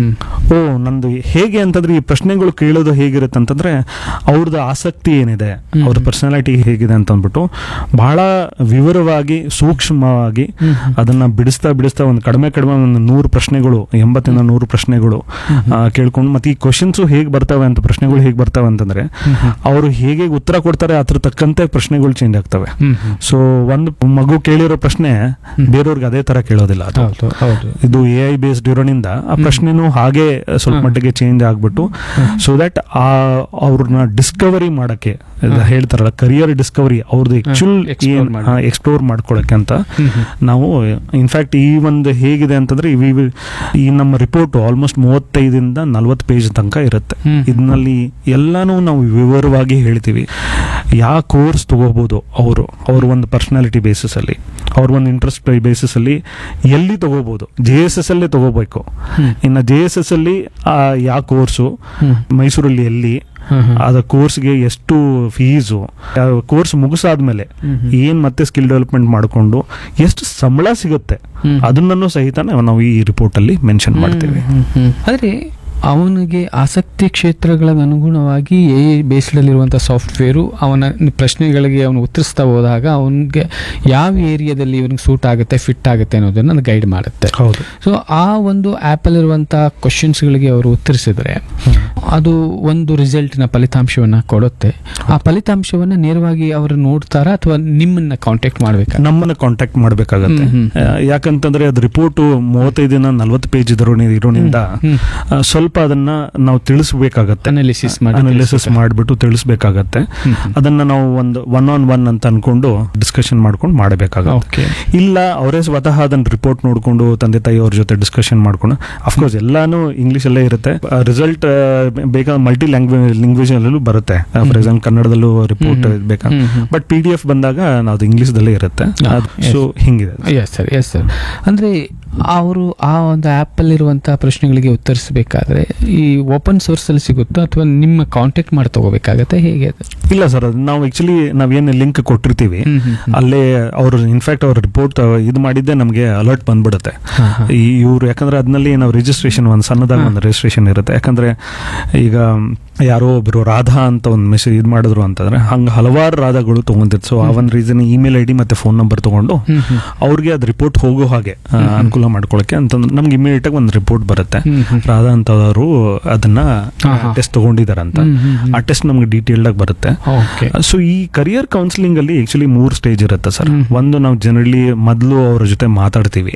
ಓ ನಂದು ಹೇಗೆ ಅಂತಂದ್ರೆ, ಈ ಪ್ರಶ್ನೆಗಳು ಕೇಳೋದು ಹೇಗಿರುತ್ತೆ ಅಂತಂದ್ರೆ, ಅವ್ರದ್ದು ಆಸಕ್ತಿ ಏನಿದೆ, ಅವ್ರ ಪರ್ಸನಾಲಿಟಿ ಹೇಗಿದೆ ಅಂತ ಅಂದ್ಬಿಟ್ಟು ಬಹಳ ವಿವರವಾಗಿ ಸೂಕ್ಷ್ಮವಾಗಿ ಅದನ್ನ ಬಿಡಿಸ್ತಾ ಬಿಡಿಸ್ತಾ ಒಂದು ಕಡಿಮೆ ಕಡಿಮೆ ಒಂದು ನೂರು ಪ್ರಶ್ನೆಗಳು, ಎಂಬತ್ತಿಂದ ನೂರು ಪ್ರಶ್ನೆಗಳು ಕೇಳ್ಕೊಂಡು, ಮತ್ತೆ ಈ ಕ್ವಶನ್ಸು ಹೇಗೆ ಬರ್ತವೆ ಅಂತ, ಪ್ರಶ್ನೆಗಳು ಹೇಗೆ ಬರ್ತವೆ ಅಂತಂದ್ರೆ ಅವರು ಹೇಗೆ ಉತ್ತರ ಕೊಡ್ತಾರೆ ಅದ್ರ ತಕ್ಕಂತೆ ಪ್ರಶ್ನೆಗಳು ಚೇಂಜ್ ಆಗ್ತವೆ. ಸೊ ಒಂದು ಮಗು ಕೇಳಿರೋ ಪ್ರಶ್ನೆ ಬೇರೆಯವ್ರಿಗೆ ಅದೇ ತರ ಕೇಳೋದಿಲ್ಲ. ಇದು ಎ ಐ ಬೇಸ್ಡ್ ಇರೋದ್ರಿಂದ ಆ ಪ್ರಶ್ನೆನೂ ಹಾಗೆ ಸ್ವಲ್ಪ ಮಟ್ಟಿಗೆ ಚೇಂಜ್ ಆಗ್ಬಿಟ್ಟು, ಸೊ ದಟ್ ಆ ಅವ್ರನ್ನ ಡಿಸ್ಕವರಿ ಮಾಡಕ್ಕೆ ಹೇಳ್ತಾರಲ್ಲ, ಕರಿಯರ್ ಡಿಸ್ಕವರಿ ಅವ್ರದ್ದು ಆಕ್ಚುಲ್ ಎಕ್ಸ್ಪ್ಲೋರ್ ಮಾಡ್ಕೊಳಕ್ಕೆ ಅಂತ ನಾವು ಇನ್ಫ್ಯಾಕ್ಟ್ ಈ ಒಂದು ಹೇಗಿದೆ ಅಂತಂದ್ರೆ, ಈ ನಮ್ಮ ರಿಪೋರ್ಟ್ ಆಲ್ಮೋಸ್ಟ್ ಮೂವತ್ತೈದರಿಂದ ನಲ್ವತ್ತು ಪೇಜ್ ತನಕ ಇರುತ್ತೆ. ಇದರಲ್ಲಿ ಎಲ್ಲಾನು ನಾವು ವಿವರವಾಗಿ ಹೇಳ್ತೀವಿ. ಯಾವ ಕೋರ್ಸ್ ತಗೋಬಹುದು ಅವರು, ಅವ್ರ ಒಂದು ಪರ್ಸನಾಲಿಟಿ ಬೇಸಿಸ್ ಅಲ್ಲಿ, ಅವ್ರ ಒಂದು ಇಂಟ್ರೆಸ್ಟ್ ಬೇಸಿಸ್ ಅಲ್ಲಿ ಎಲ್ಲಿ ತಗೋಬಹುದು. ಜೆ ಎಸ್ ಎಸ್ ಅಲ್ಲೇ ತಗೋಬೇಕು. ಇನ್ನು ಜೆ ಎಸ್ ಎಸ್ ಅಲ್ಲಿ ಯಾವ ಕೋರ್ಸು, ಮೈಸೂರಲ್ಲಿ ಎಲ್ಲಿ, ಅದ ಕೋರ್ಸ್ಗೆ ಎಷ್ಟು ಫೀಸು, ಕೋರ್ಸ್ ಮುಗಿಸಾದ್ಮೇಲೆ ಏನ್ ಮತ್ತೆ ಸ್ಕಿಲ್ ಡೆವಲಪ್ಮೆಂಟ್ ಮಾಡಿಕೊಂಡು ಎಷ್ಟು ಸಂಬಳ ಸಿಗುತ್ತೆ, ಅದನ್ನೂ ಸಹಿತ ನಾವು ಈ ರಿಪೋರ್ಟ್ ಅಲ್ಲಿ ಮೆನ್ಷನ್ ಮಾಡ್ತೇವೆ. ಆದರೆ ಅವನಿಗೆ ಆಸಕ್ತಿ ಕ್ಷೇತ್ರಗಳ ಅನುಗುಣವಾಗಿ ಎ ಐ ಬೇಸ್ಡಲ್ಲಿರುವಂಥ ಸಾಫ್ಟ್ವೇರು ಅವನ ಪ್ರಶ್ನೆಗಳಿಗೆ ಅವನು ಉತ್ತರಿಸ್ತಾ ಹೋದಾಗ ಅವನಿಗೆ ಯಾವ ಏರಿಯಾದಲ್ಲಿ ಇವನಿಗೆ ಸೂಟ್ ಆಗುತ್ತೆ, ಫಿಟ್ ಆಗುತ್ತೆ ಅನ್ನೋದನ್ನು ಅದು ಗೈಡ್ ಮಾಡುತ್ತೆ. ಹೌದು. ಸೊ ಆ ಒಂದು ಆ್ಯಪಲ್ಲಿರುವಂಥ ಕ್ವಶನ್ಸ್ಗಳಿಗೆ ಅವರು ಉತ್ತರಿಸಿದರೆ ಅದು ಒಂದು ರಿಸಲ್ಟ್ನ ಫಲಿತಾಂಶವನ್ನು ಕೊಡುತ್ತೆ. ಆ ಫಲಿತಾಂಶವನ್ನು ನೇರವಾಗಿ ಅವರು ನೋಡ್ತಾರಾ ಅಥವಾ ನಿಮ್ಮನ್ನ ಕಾಂಟ್ಯಾಕ್ಟ್ ಮಾಡಬೇಕಾ? ನಮ್ಮನ್ನ ಕಾಂಟ್ಯಾಕ್ಟ್ ಮಾಡಬೇಕಾಗತ್ತೆ. ಯಾಕಂತಂದ್ರೆ ಅದು ರಿಪೋರ್ಟ್ ಮೂವತ್ತೈದಿನ ನಲ್ವತ್ತು ಪೇಜ್ ಇರೋದ್ರಿಂದ ಸ್ವಲ್ಪ ಅದನ್ನ ನಾವು ತಿಳಿಸಬೇಕಾಗತ್ತೆ, ಅನಾಲಿಸಿಸ್ ಮಾಡಿ ಅನಾಲಿಸಿಸ್ ಮಾಡಿಬಿಟ್ಟು ತಿಳಿಸಬೇಕಾಗತ್ತೆ. ಅದನ್ನ ನಾವು ಒಂದು ಒನ್ ಆನ್ ಒನ್ ಅಂತ ಅನ್ಕೊಂಡು ಡಿಸ್ಕಷನ್ ಮಾಡ್ಕೊಂಡು ಮಾಡಬೇಕಾಗತ್ತೆ. ಇಲ್ಲ ಅವರೇ ಸ್ವತಃ ಅದನ್ನ ರಿಪೋರ್ಟ್ ನೋಡ್ಕೊಂಡು ತಂದೆ ತಾಯಿ ಅವ್ರ ಜೊತೆ ಡಿಸ್ಕಷನ್ ಮಾಡ್ಕೊಂಡು, ಅಫ್ಕೋರ್ಸ್ ಎಲ್ಲಾನು ಇಂಗ್ಲಿಷ್ ಅಲ್ಲೇ ಇರುತ್ತೆ. ರಿಸಲ್ಟ್ ಬೇಕಾದ ಮಲ್ಟಿ ಲ್ಯಾಂಗ್ವೇಜ್ ಲ್ಯಾಂಗ್ವೇಜ್ ಅಲ್ಲೂ ಬರುತ್ತೆ. ಫಾರ್ ಎಕ್ಸಾಂಪಲ್ ಕನ್ನಡದಲ್ಲೂ ರಿಪೋರ್ಟ್ ಬೇಕಾ, ಬಟ್ ಪಿ ಡಿ ಎಫ್ ಬಂದಾಗ ಅದು ಇಂಗ್ಲಿಷ್ ದಲ್ಲೇ ಇರುತ್ತೆ. ಸೊ ಹಿಂಗಿದೆ. ಎಸ್ ಸರ್ ಎಸ್ ಸರ್ ಅಂದ್ರೆ ಅವರು ಆ ಒಂದು ಆ್ಯಪ್ ಅಲ್ಲಿರುವಂತಹ ಪ್ರಶ್ನೆಗಳಿಗೆ ಉತ್ತರಿಸಬೇಕಾದ್ರೆ ಈ ಓಪನ್ ಸೋರ್ಸ್ ಅಲ್ಲಿ ಸಿಗುತ್ತೋ ಅಥವಾ ನಿಮ್ಮ ಕಾಂಟ್ಯಾಕ್ಟ್ ಮಾಡಿ ತಗೋಬೇಕಾಗತ್ತೆ, ಹೇಗೆ? ಇಲ್ಲ ಸರ್, ಅದು ನಾವು ಆಕ್ಚುಲಿ ನಾವೇನು ಲಿಂಕ್ ಕೊಟ್ಟಿರ್ತೀವಿ ಅಲ್ಲೇ ಅವರು ಇನ್ಫ್ಯಾಕ್ಟ್ ಅವ್ರ ರಿಪೋರ್ಟ್ ಇದು ಮಾಡಿದ್ದೆ ನಮಗೆ ಅಲರ್ಟ್ ಬಂದ್ಬಿಡುತ್ತೆ. ಇವ್ರು ಯಾಕಂದ್ರೆ ಅದ್ರಲ್ಲಿ ನಾವು ರಿಜಿಸ್ಟ್ರೇಷನ್ ಒಂದು ಸಣ್ಣದಾಗಿ ಒಂದು ರಿಜಿಸ್ಟ್ರೇಷನ್ ಇರುತ್ತೆ. ಯಾಕಂದ್ರೆ ಈಗ ಯಾರೋ ಒಬ್ರು ರಾಧಾ ಅಂತ ಒಂದು ಮೆಸೇಜ್ ಇದು ಮಾಡಿದ್ರು ಅಂತಂದ್ರೆ ಹಂಗ ಹಲವಾರು ರಾಧಾಗಳು ತಗೊಂಡಿತ್ತು. ಸೊ ಆ ಒಂದು ರೀಸನ್ ಇಮೇಲ್ ಐ ಡಿ ಮತ್ತೆ ಫೋನ್ ನಂಬರ್ ತಗೊಂಡು ಅವ್ರಿಗೆ ಅದು ರಿಪೋರ್ಟ್ ಹೋಗೋ ಹಾಗೆ ಅನುಕೂಲ ಮಾಡ್ಕೊಳಕ್ಕೆ ಅಂತಂದ್ರೆ ನಮ್ಗೆ ಇಮಿಡಿಯೇಟ್ ಆಗಿ ಒಂದು ರಿಪೋರ್ಟ್ ಬರುತ್ತೆ, ರಾಧಾ ಅಂತವರು ಅದನ್ನ ಟೆಸ್ಟ್ ತಗೊಂಡಿದ್ದಾರೆ ಅಂತ. ಆ ಟೆಸ್ಟ್ ನಮ್ಗೆ ಡೀಟೇಲ್ಡ್ ಆಗಿ ಬರುತ್ತೆ. ಸೊ ಈ ಕರಿಯರ್ ಕೌನ್ಸಿಲಿಂಗ್ ಅಲ್ಲಿ ಆಕ್ಚುಲಿ ಮೂರ್ ಸ್ಟೇಜ್ ಇರುತ್ತೆ ಸರ್. ಒಂದು ನಾವು ಜನರಲಿ ಮೊದಲು ಅವ್ರ ಜೊತೆ ಮಾತಾಡ್ತೀವಿ,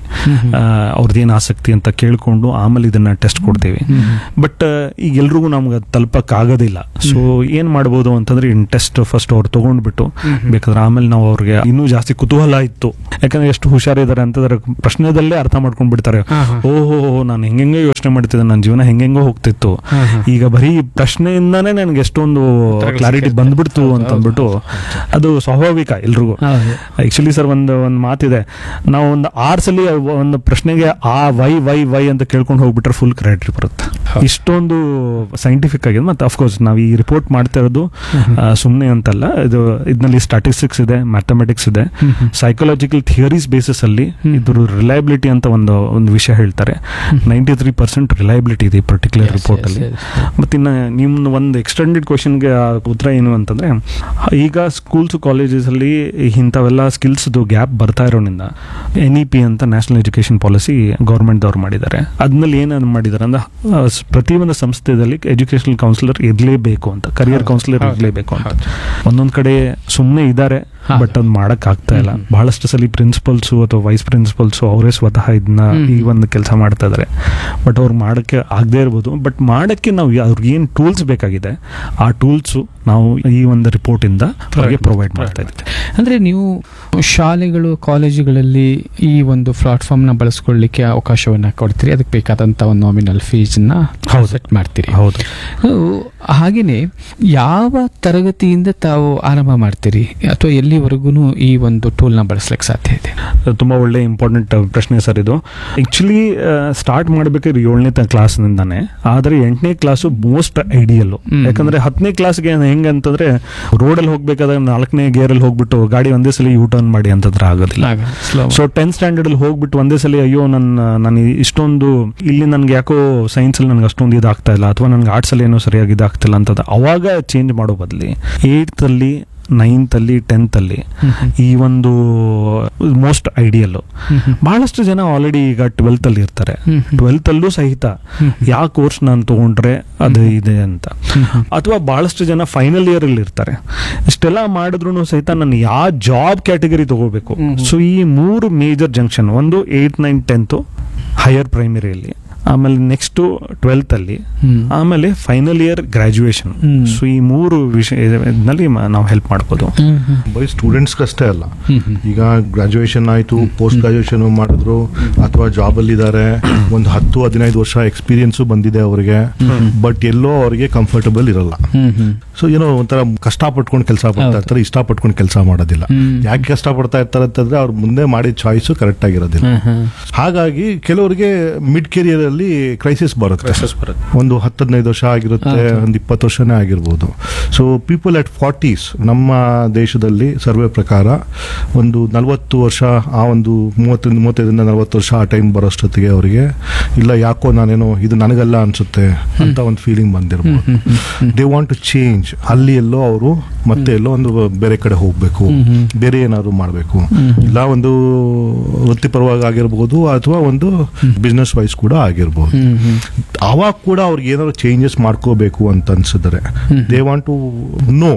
ಅವ್ರದ್ದೇನು ಆಸಕ್ತಿ ಅಂತ ಕೇಳ್ಕೊಂಡು ಆಮೇಲೆ ಇದನ್ನ ಟೆಸ್ಟ್ ಕೊಡ್ತೀವಿ. ಬಟ್ ಈಗ ಎಲ್ರಿಗೂ ನಮ್ಗೆ ತಲುಪಕ್ಕೆ ಆಗೋದಿಲ್ಲ. ಸೊ ಏನ್ ಮಾಡ್ಬೋದು ಅಂತಂದ್ರೆ ಇನ್ ಟೆಸ್ಟ್ ಫಸ್ಟ್ ಅವ್ರು ತಗೊಂಡ್ಬಿಟ್ಟು ಬೇಕಾದ್ರೆ ಆಮೇಲೆ ನಾವು ಅವ್ರಿಗೆ ಇನ್ನೂ ಜಾಸ್ತಿ ಕುತೂಹಲ ಇತ್ತು, ಯಾಕಂದ್ರೆ ಎಷ್ಟು ಹುಷಾರಿದ್ದಾರೆ ಅಂತಂದ್ರೆ ಪ್ರಶ್ನೆದಲ್ಲೇ ಅರ್ಥ ಮಾಡ್ಕೊಂಡ್ ಬಿಡ್ತಾರೆ. ಓಹೋ ನಾನು ಹೆಂಗೆಂಗೋ ಯೋಚನೆ ಮಾಡ್ತಿದ್ದೆ, ನನ್ನ ಜೀವನ ಹೆಂಗೆಂಗೋ ಹೋಗ್ತಿತ್ತು, ಈಗ ಬರೀ ಪ್ರಶ್ನೆಯಿಂದಾನೇ ನನಗೆ ಎಷ್ಟೊಂದು ಕ್ಲಾರಿಟಿ ಬಂದ್ಬಿಡ್ತು ಅಂತ ಅಂದ್ಬಿಟ್ಟು ಅದು ಸ್ವಾಭಾವಿಕ ಎಲ್ರಿಗೂ. ಆಕ್ಚುಲಿ ಸರ್ ಒಂದು ಒಂದು ಮಾತಿದೆ, ನಾವು ಒಂದು ಆರ್ ಸಲ ಒಂದು ಪ್ರಶ್ನೆಗೆ ಆ ವೈ ವೈ ವೈ ಅಂತ ಕೇಳ್ಕೊಂಡು ಹೋಗ್ಬಿಟ್ರೆ ಫುಲ್ ಕ್ಲಾರಿಟಿ ಬರುತ್ತೆ. ಇಷ್ಟೊಂದು ಸೈಂಟಿಫಿಕ್ ಆಗಿದೆ. ಮತ್ತೆ ಅಫ್ಕೋರ್ಸ್ ನಾವು ಈ ರಿಪೋರ್ಟ್ ಮಾಡ್ತಾ ಇರೋದು ಸುಮ್ಮನೆ ಅಂತಲ್ಲ, ಇದು ಇದರಲ್ಲಿ ಸ್ಟಾಟಿಸ್ಟಿಕ್ಸ್ ಇದೆ, ಮ್ಯಾಥಮೆಟಿಕ್ಸ್ ಇದೆ, ಸೈಕಾಲಜಿಕಲ್ ಥಿಯರೀಸ್ ಬೇಸಿಸ್ ಅಲ್ಲಿ ಇದ್ರ ರಿಲಯಬಿಲಿಟಿ ಅಂತ ಒಂದು ಒಂದು ವಿಷಯ ಹೇಳ್ತಾರೆ. ನೈಂಟಿ ತ್ರೀ ಪರ್ಸೆಂಟ್ ರಿಲಯಬಿಲಿಟಿ ಇದೆ ಈ ಪರ್ಟಿಕ್ಯುಲರ್ ರಿಪೋರ್ಟ್ ಅಲ್ಲಿ. ಮತ್ತೆ ಇನ್ನು ನಿಮ್ಮ ಒಂದು ಎಕ್ಸ್ಟೆಂಡೆಡ್ ಕ್ವಶನ್ಗೆ ಉತ್ತರ ಏನು ಅಂತಂದ್ರೆ, ಈಗ ಸ್ಕೂಲ್ಸ್ ಕಾಲೇಜಸ್ ಅಲ್ಲಿ ಇಂಥವೆಲ್ಲ ಸ್ಕಿಲ್ಸ್ ಗ್ಯಾಪ್ ಬರ್ತಾ ಇರೋದ್ರಿಂದ ಎನ್ ಇ ಪಿ ಅಂತ ನ್ಯಾಷನಲ್ ಎಜುಕೇಶನ್ ಪಾಲಿಸಿ ಗೌರ್ಮೆಂಟ್ ದವ್ರು ಮಾಡಿದ್ದಾರೆ. ಅದ್ರಲ್ಲಿ ಏನಾದ್ರು ಮಾಡಿದ್ದಾರೆ ಅಂದ್ರೆ ಪ್ರತಿಯೊಂದು ಸಂಸ್ಥೆಯಲ್ಲಿ ಎಜುಕೇಶನಲ್ ಕೌನ್ಸಿಲರ್ ಇರಲೇಬೇಕು ಅಂತ, ಕರಿಯರ್ ಕೌನ್ಸಿಲರ್ ಇರಲೇಬೇಕು ಅಂತ. ಒಂದೊಂದ್ ಕಡೆ ಸುಮ್ಮನೆ ಇದ್ದಾರೆ, ಬಟ್ ಅದು ಮಾಡಕ್ ಆಗ್ತಾ ಇಲ್ಲ. ಬಹಳಷ್ಟು ಸಲ ಪ್ರಿನ್ಸಿಪಲ್ಸು ಅಥವಾ ವೈಸ್ ಪ್ರಿನ್ಸಿಪಲ್ಸು ಅವರೇ ಸ್ವತಃ ಇದನ್ನ ಈ ಒಂದು ಕೆಲಸ ಮಾಡ್ತಾ ಇದಾರೆ. ಬಟ್ ಅವ್ರು ಮಾಡಕ್ಕೆ ಆಗದೆ ಇರ್ಬೋದು, ಬಟ್ ಮಾಡಕ್ಕೆ ನಾವು ಅವ್ರಿಗೆ ಏನ್ ಟೂಲ್ಸ್ ಬೇಕಾಗಿದೆ ಆ ಟೂಲ್ಸು ನಾವು ಈ ಒಂದು ರಿಪೋರ್ಟ್ ಇಂದ ಅವ್ರಿಗೆ ಪ್ರೊವೈಡ್ ಮಾಡ್ತಾ ಇದ್ದೀವಿ. ಅಂದ್ರೆ ನೀವು ಶಾಲೆಗಳು ಕಾಲೇಜುಗಳಲ್ಲಿ ಈ ಒಂದು ಪ್ಲಾಟ್ಫಾರ್ಮ್ ನ ಬಳಸ್ಕೊಳ್ಳಿಕ್ಕೆ ಅವಕಾಶವನ್ನ ಕೊಡ್ತೀರಿ, ಅದಕ್ಕೆ ಬೇಕಾದಂತ ಒಂದು ನಾಮಿನಲ್ ಫೀಸ್ ನ ಸೆಟ್ ಮಾಡ್ತೀರಿ. ಹೌದು. ಹಾಗೇನೆ ಯಾವ ತರಗತಿಯಿಂದ ತಾವು ಆರಂಭ ಮಾಡ್ತೀರಿ ಅಥವಾ ಎಲ್ಲಿವರೆಗೂ ಈ ಒಂದು ಟೂಲ್ ನ ಬಳಸ್ಲಿಕ್ಕೆ ಸಾಧ್ಯ ಇದೆ? ತುಂಬಾ ಒಳ್ಳೆ ಇಂಪಾರ್ಟೆಂಟ್ ಪ್ರಶ್ನೆ ಸರ್ ಇದು. ಆಕ್ಚುಲಿ ಸ್ಟಾರ್ಟ್ ಮಾಡ್ಬೇಕಾದ್ರೆ ಏಳನೇ ಕ್ಲಾಸ್ ನಿಂದಾನೆ, ಆದ್ರೆ ಎಂಟನೇ ಕ್ಲಾಸು ಮೋಸ್ಟ್ ಐಡಿಯಲ್. ಯಾಕಂದ್ರೆ ಹತ್ತನೇ ಕ್ಲಾಸ್ಗೆ ಹೆಂಗಂತಂದ್ರೆ ರೋಡಲ್ಲಿ ಹೋಗ್ಬೇಕಾದ್ರೆ ನಾಲ್ಕನೇ ಗೇರ್ ಅಲ್ಲಿ ಹೋಗ್ಬಿಟ್ಟು ಗಾಡಿ ಒಂದೇ ಸಲ ಯೂ ಟರ್ನ್ ಮಾಡಿ ಅಂತಂದ್ರೆ ಆಗೋದಿಲ್ಲ. ಸೊ ಟೆಂತ್ ಸ್ಟ್ಯಾಂಡರ್ಡ್ ಅಲ್ಲಿ ಹೋಗ್ಬಿಟ್ಟು ಒಂದೇ ಸಲ ಅಯ್ಯೋ ನನ್ನ ನಾನು ಇಷ್ಟೊಂದು ಇಲ್ಲಿ ನನ್ಗೆ ಯಾಕೋ ಸೈನ್ಸ್ ಅಲ್ಲಿ ನನ್ಗೆ ಅಷ್ಟೊಂದು ಇದಾಗ್ತಾ ಇಲ್ಲ ಅಥವಾ ನನ್ಗೆ ಆರ್ಟ್ಸ್ ಅಲ್ಲಿ ಏನೋ ಸರಿಯಾಗಿ ಇದಾಗ್ತಿಲ್ಲ ಅಂತದ ಅವಾಗ ಚೇಂಜ್ ಮಾಡೋ ಬದಲಿ ಏಯ್ತ್ ಅಲ್ಲಿ ನೈನ್ತ್ ಅಲ್ಲಿ ಟೆಂತ್ ಅಲ್ಲಿ ಈ ಒಂದು ಮೋಸ್ಟ್ ಐಡಿಯಲ್. ಬಹಳಷ್ಟು ಜನ ಆಲ್ರೆಡಿ ಈಗ ಟ್ವೆಲ್ತ್ ಅಲ್ಲಿ ಇರ್ತಾರೆ, ಟ್ವೆಲ್ತ್ ಅಲ್ಲೂ ಸಹಿತ ಯಾವ ಕೋರ್ಸ್ ನಾನು ತಗೊಂಡ್ರೆ ಅದು ಇದೆ ಅಂತ, ಅಥವಾ ಬಹಳಷ್ಟು ಜನ ಫೈನಲ್ ಇಯರ್ ಅಲ್ಲಿ ಇರ್ತಾರೆ. ಇಷ್ಟೆಲ್ಲ ಮಾಡಿದ್ರು ಸಹಿತ ನಾನು ಯಾವ ಜಾಬ್ ಕ್ಯಾಟಗರಿ ತಗೋಬೇಕು. ಸೊ ಈ ಮೂರು ಮೇಜರ್ ಜಂಕ್ಷನ್, ಒಂದು ಏಟ್ ನೈನ್ ಟೆಂತ್ ಹೈಯರ್ ಪ್ರೈಮರಿಯಲ್ಲಿ, ಆಮೇಲೆ ನೆಕ್ಸ್ಟ್ ಟ್ವೆಲ್ತ್ ಅಲ್ಲಿ, ಆಮೇಲೆ ಫೈನಲ್ ಇಯರ್ ಗ್ರಾಜುಯೇಷನ್. ಸೊ ಈ ಮೂರು ವಿಷಯದಲ್ಲಿ ನಾವು ಹೆಲ್ಪ್ ಮಾಡ್ಬೋದು. ಬರೀ ಸ್ಟೂಡೆಂಟ್ಸ್ ಅಷ್ಟೇ ಅಲ್ಲ, ಈಗ ಗ್ರಾಜುಯೇಷನ್ ಆಯ್ತು, ಪೋಸ್ಟ್ ಗ್ರಾಜುಯೇಷನ್ ಮಾಡಿದ್ರು ಅಥವಾ ಜಾಬ್ ಅಲ್ಲಿ ಇದ್ದಾರೆ, ಒಂದು ಹತ್ತು ಹದಿನೈದು ವರ್ಷ ಎಕ್ಸ್ಪೀರಿಯನ್ಸ್ ಬಂದಿದೆ ಅವರಿಗೆ, ಬಟ್ ಎಲ್ಲೋ ಅವರಿಗೆ ಕಂಫರ್ಟಬಲ್ ಇರಲ್ಲ. ಸೊ ಏನೋ ಒಂಥರ ಕಷ್ಟ ಪಟ್ಕೊಂಡು ಕೆಲಸ ಪಡ್ತಾ ಇರ್ತಾರೆ, ಇಷ್ಟ ಪಟ್ಕೊಂಡು ಕೆಲಸ ಮಾಡೋದಿಲ್ಲ. ಯಾಕೆ ಕಷ್ಟ ಪಡ್ತಾ ಇರ್ತಾರೆ ಅಂತಂದ್ರೆ ಅವ್ರು ಮುಂದೆ ಮಾಡಿದ ಚಾಯ್ಸು ಕರೆಕ್ಟ್ ಆಗಿರೋದಿಲ್ಲ. ಹಾಗಾಗಿ ಕೆಲವರಿಗೆ ಮಿಡ್ ಕೆರಿಯರ್ ಅಲ್ಲಿ ಕ್ರೈಸಿಸ್ ಬರುತ್ತೆ. ಒಂದು ಹತ್ತು ಹದಿನೈದು ವರ್ಷ ಆಗಿರುತ್ತೆ, ಒಂದು ಇಪ್ಪತ್ತು ವರ್ಷನೇ ಆಗಿರ್ಬೋದು. ಸೊ ಪೀಪಲ್ ಅಟ್ ಫಾರ್ಟೀಸ್ ನಮ್ಮ ದೇಶದಲ್ಲಿ ಸರ್ವೆ ಪ್ರಕಾರ ಒಂದು ನಲ್ವತ್ತು ವರ್ಷ, ಆ ಒಂದು ಮೂವತ್ತರಿಂದ ಮೂವತ್ತೈದರಿಂದ ನಲ್ವತ್ತು ವರ್ಷ ಆ ಟೈಮ್ ಬರೋಷ್ಟೊತ್ತಿಗೆ ಅವರಿಗೆ ಇಲ್ಲ ಯಾಕೋ ನಾನೇನೋ ಇದು ನನಗಲ್ಲ ಅನ್ಸುತ್ತೆ ಅಂತ ಒಂದು ಫೀಲಿಂಗ್ ಬಂದಿರ್ಬೋದು. They want to change. ಅಲ್ಲಿ ಎಲ್ಲೋ ಅವರು ಮತ್ತೆ ಎಲ್ಲೋ ಒಂದು ಬೇರೆ ಕಡೆ ಹೋಗ್ಬೇಕು, ಬೇರೆ ಏನಾದ್ರು ಮಾಡಬೇಕು, ಇಲ್ಲ ಒಂದು ವೃತ್ತಿಪರವಾಗಿ ಆಗಿರ್ಬೋದು ಅಥವಾ ಒಂದು ಬಿಸ್ನೆಸ್ ವೈಸ್ ಕೂಡ ಆಗಿರ್ಬೋದು. ಅವಾಗ ಕೂಡ ಅವ್ರಿಗೆ ಏನಾದ್ರು ಚೇಂಜಸ್ ಮಾಡ್ಕೋಬೇಕು ಅಂತ ಅನ್ಸಿದ್ರೆ ದೇ ವಾಂಟ್ ಟು ನೋ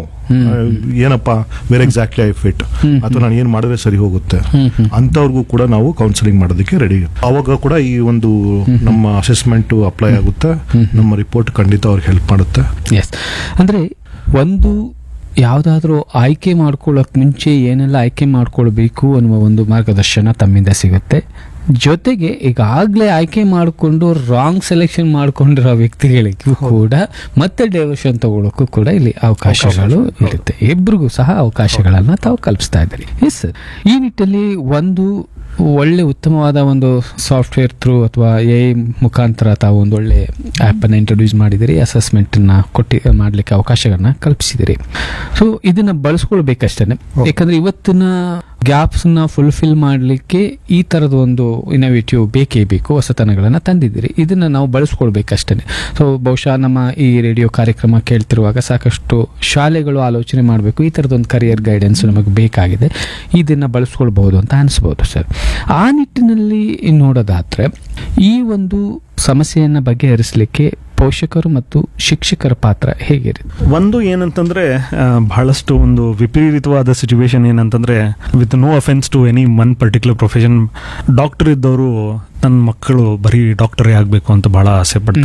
ಏನಪ್ಪಾ ವೇರ್ ಎಕ್ಸಾಕ್ಟ್ಲಿ ಐ ಫಿಟ್, ಅಥವಾ ನಾನು ಏನ್ ಮಾಡಿದ್ರೆ ಸರಿ ಹೋಗುತ್ತೆ ಅಂತವ್ರಿಗೂ ಕೂಡ ನಾವು ಕೌನ್ಸಿಲಿಂಗ್ ಮಾಡೋದಕ್ಕೆ ರೆಡಿ. ಅವಾಗ ಕೂಡ ಈ ಒಂದು ನಮ್ಮ ಅಸೆಸ್ಮೆಂಟ್ ಅಪ್ಲೈ ಆಗುತ್ತೆ, ನಮ್ಮ ರಿಪೋರ್ಟ್ ಖಂಡಿತ ಅವ್ರಿಗೆ ಹೆಲ್ಪ್ ಮಾಡುತ್ತೆ. ಎಸ್, ಅಂದ್ರೆ ಒಂದು ಯಾವುದಾದ್ರೂ ಆಯ್ಕೆ ಮಾಡ್ಕೊಳ್ಳೋಕೆ ಮುಂಚೆ ಏನೆಲ್ಲ ಆಯ್ಕೆ ಮಾಡ್ಕೊಳ್ಬೇಕು ಅನ್ನುವ ಒಂದು ಮಾರ್ಗದರ್ಶನ ತಮ್ಮಿಂದ ಸಿಗುತ್ತೆ. ಜೊತೆಗೆ ಈಗಾಗಲೇ ಆಯ್ಕೆ ಮಾಡಿಕೊಂಡು ರಾಂಗ್ ಸೆಲೆಕ್ಷನ್ ಮಾಡ್ಕೊಂಡಿರೋ ವ್ಯಕ್ತಿಗಳಿಗೂ ಕೂಡ ಮತ್ತೆ ಡೈವರ್ಷನ್ ತಗೊಳ್ಳೋಕ್ಕೂ ಕೂಡ ಇಲ್ಲಿ ಅವಕಾಶಗಳು ಇರುತ್ತೆ. ಇಬ್ಬರಿಗೂ ಸಹ ಅವಕಾಶಗಳನ್ನ ತಾವು ಕಲ್ಪಿಸ್ತಾ ಇದ್ದೀರಿ. ಎಸ್ ಸರ್, ಈ ನಿಟ್ಟಿನಲ್ಲಿ ಒಂದು ಒಳ್ಳೆ ಉತ್ತಮವಾದ ಒಂದು ಸಾಫ್ಟ್ವೇರ್ ಥ್ರೂ ಅಥವಾ ಎ ಮುಖಾಂತರ ತಾವು ಒಂದು ಒಳ್ಳೆ ಆ್ಯಪನ್ನು ಇಂಟ್ರೊಡ್ಯೂಸ್ ಮಾಡಿದಿರಿ, ಅಸೆಸ್ಮೆಂಟನ್ನು ಕೊಟ್ಟು ಮಾಡಲಿಕ್ಕೆ ಅವಕಾಶಗಳನ್ನ ಕಲ್ಪಿಸಿದಿರಿ. ಸೊ ಇದನ್ನು ಬಳಸ್ಕೊಳ್ಬೇಕಷ್ಟೇ, ಯಾಕಂದರೆ ಇವತ್ತಿನ ಗ್ಯಾಪ್ಸ್ನ ಫುಲ್ಫಿಲ್ ಮಾಡಲಿಕ್ಕೆ ಈ ಥರದ ಒಂದು ಇನೋವೇಟಿವ್ ಬೇಕೇ ಬೇಕು, ಹೊಸತನಗಳನ್ನು ತಂದಿದ್ದೀರಿ. ಇದನ್ನು ನಾವು ಬಳಸ್ಕೊಳ್ಬೇಕಷ್ಟೇ. ಸೊ ಬಹುಶಃ ನಮ್ಮ ಈ ರೇಡಿಯೋ ಕಾರ್ಯಕ್ರಮ ಕೇಳ್ತಿರುವಾಗ ಸಾಕಷ್ಟು ಶಾಲೆಗಳು ಆಲೋಚನೆ ಮಾಡಬೇಕು, ಈ ಥರದೊಂದು ಕರಿಯರ್ ಗೈಡೆನ್ಸ್ ನಮಗೆ ಬೇಕಾಗಿದೆ, ಇದನ್ನು ಬಳಸ್ಕೊಳ್ಬಹುದು ಅಂತ ಅನಿಸ್ಬೋದು ಸರ್. ಆ ನಿಟ್ಟಿನಲ್ಲಿ ನೋಡೋದಾದ್ರೆ ಈ ಒಂದು ಸಮಸ್ಯೆಯನ್ನು ಬಗೆಹರಿಸಲಿಕ್ಕೆ ಪೋಷಕರು ಮತ್ತು ಶಿಕ್ಷಕರ ಪಾತ್ರ ಹೇಗಿರುತ್ತೆ? ಒಂದು ಏನಂತಂದ್ರೆ ಬಹಳಷ್ಟು ಒಂದು ವಿಪರೀತವಾದ ಸಿಚುವೇಶನ್ ಏನಂತಂದ್ರೆ, with no offence to any one particular profession, doctor ಇದ್ದವರು ನನ್ನ ಮಕ್ಕಳು ಬರೀ ಡಾಕ್ಟರೇ ಆಗಬೇಕು ಅಂತ ಬಹಳ ಆಸೆ ಪಡ್ತಾರೆ.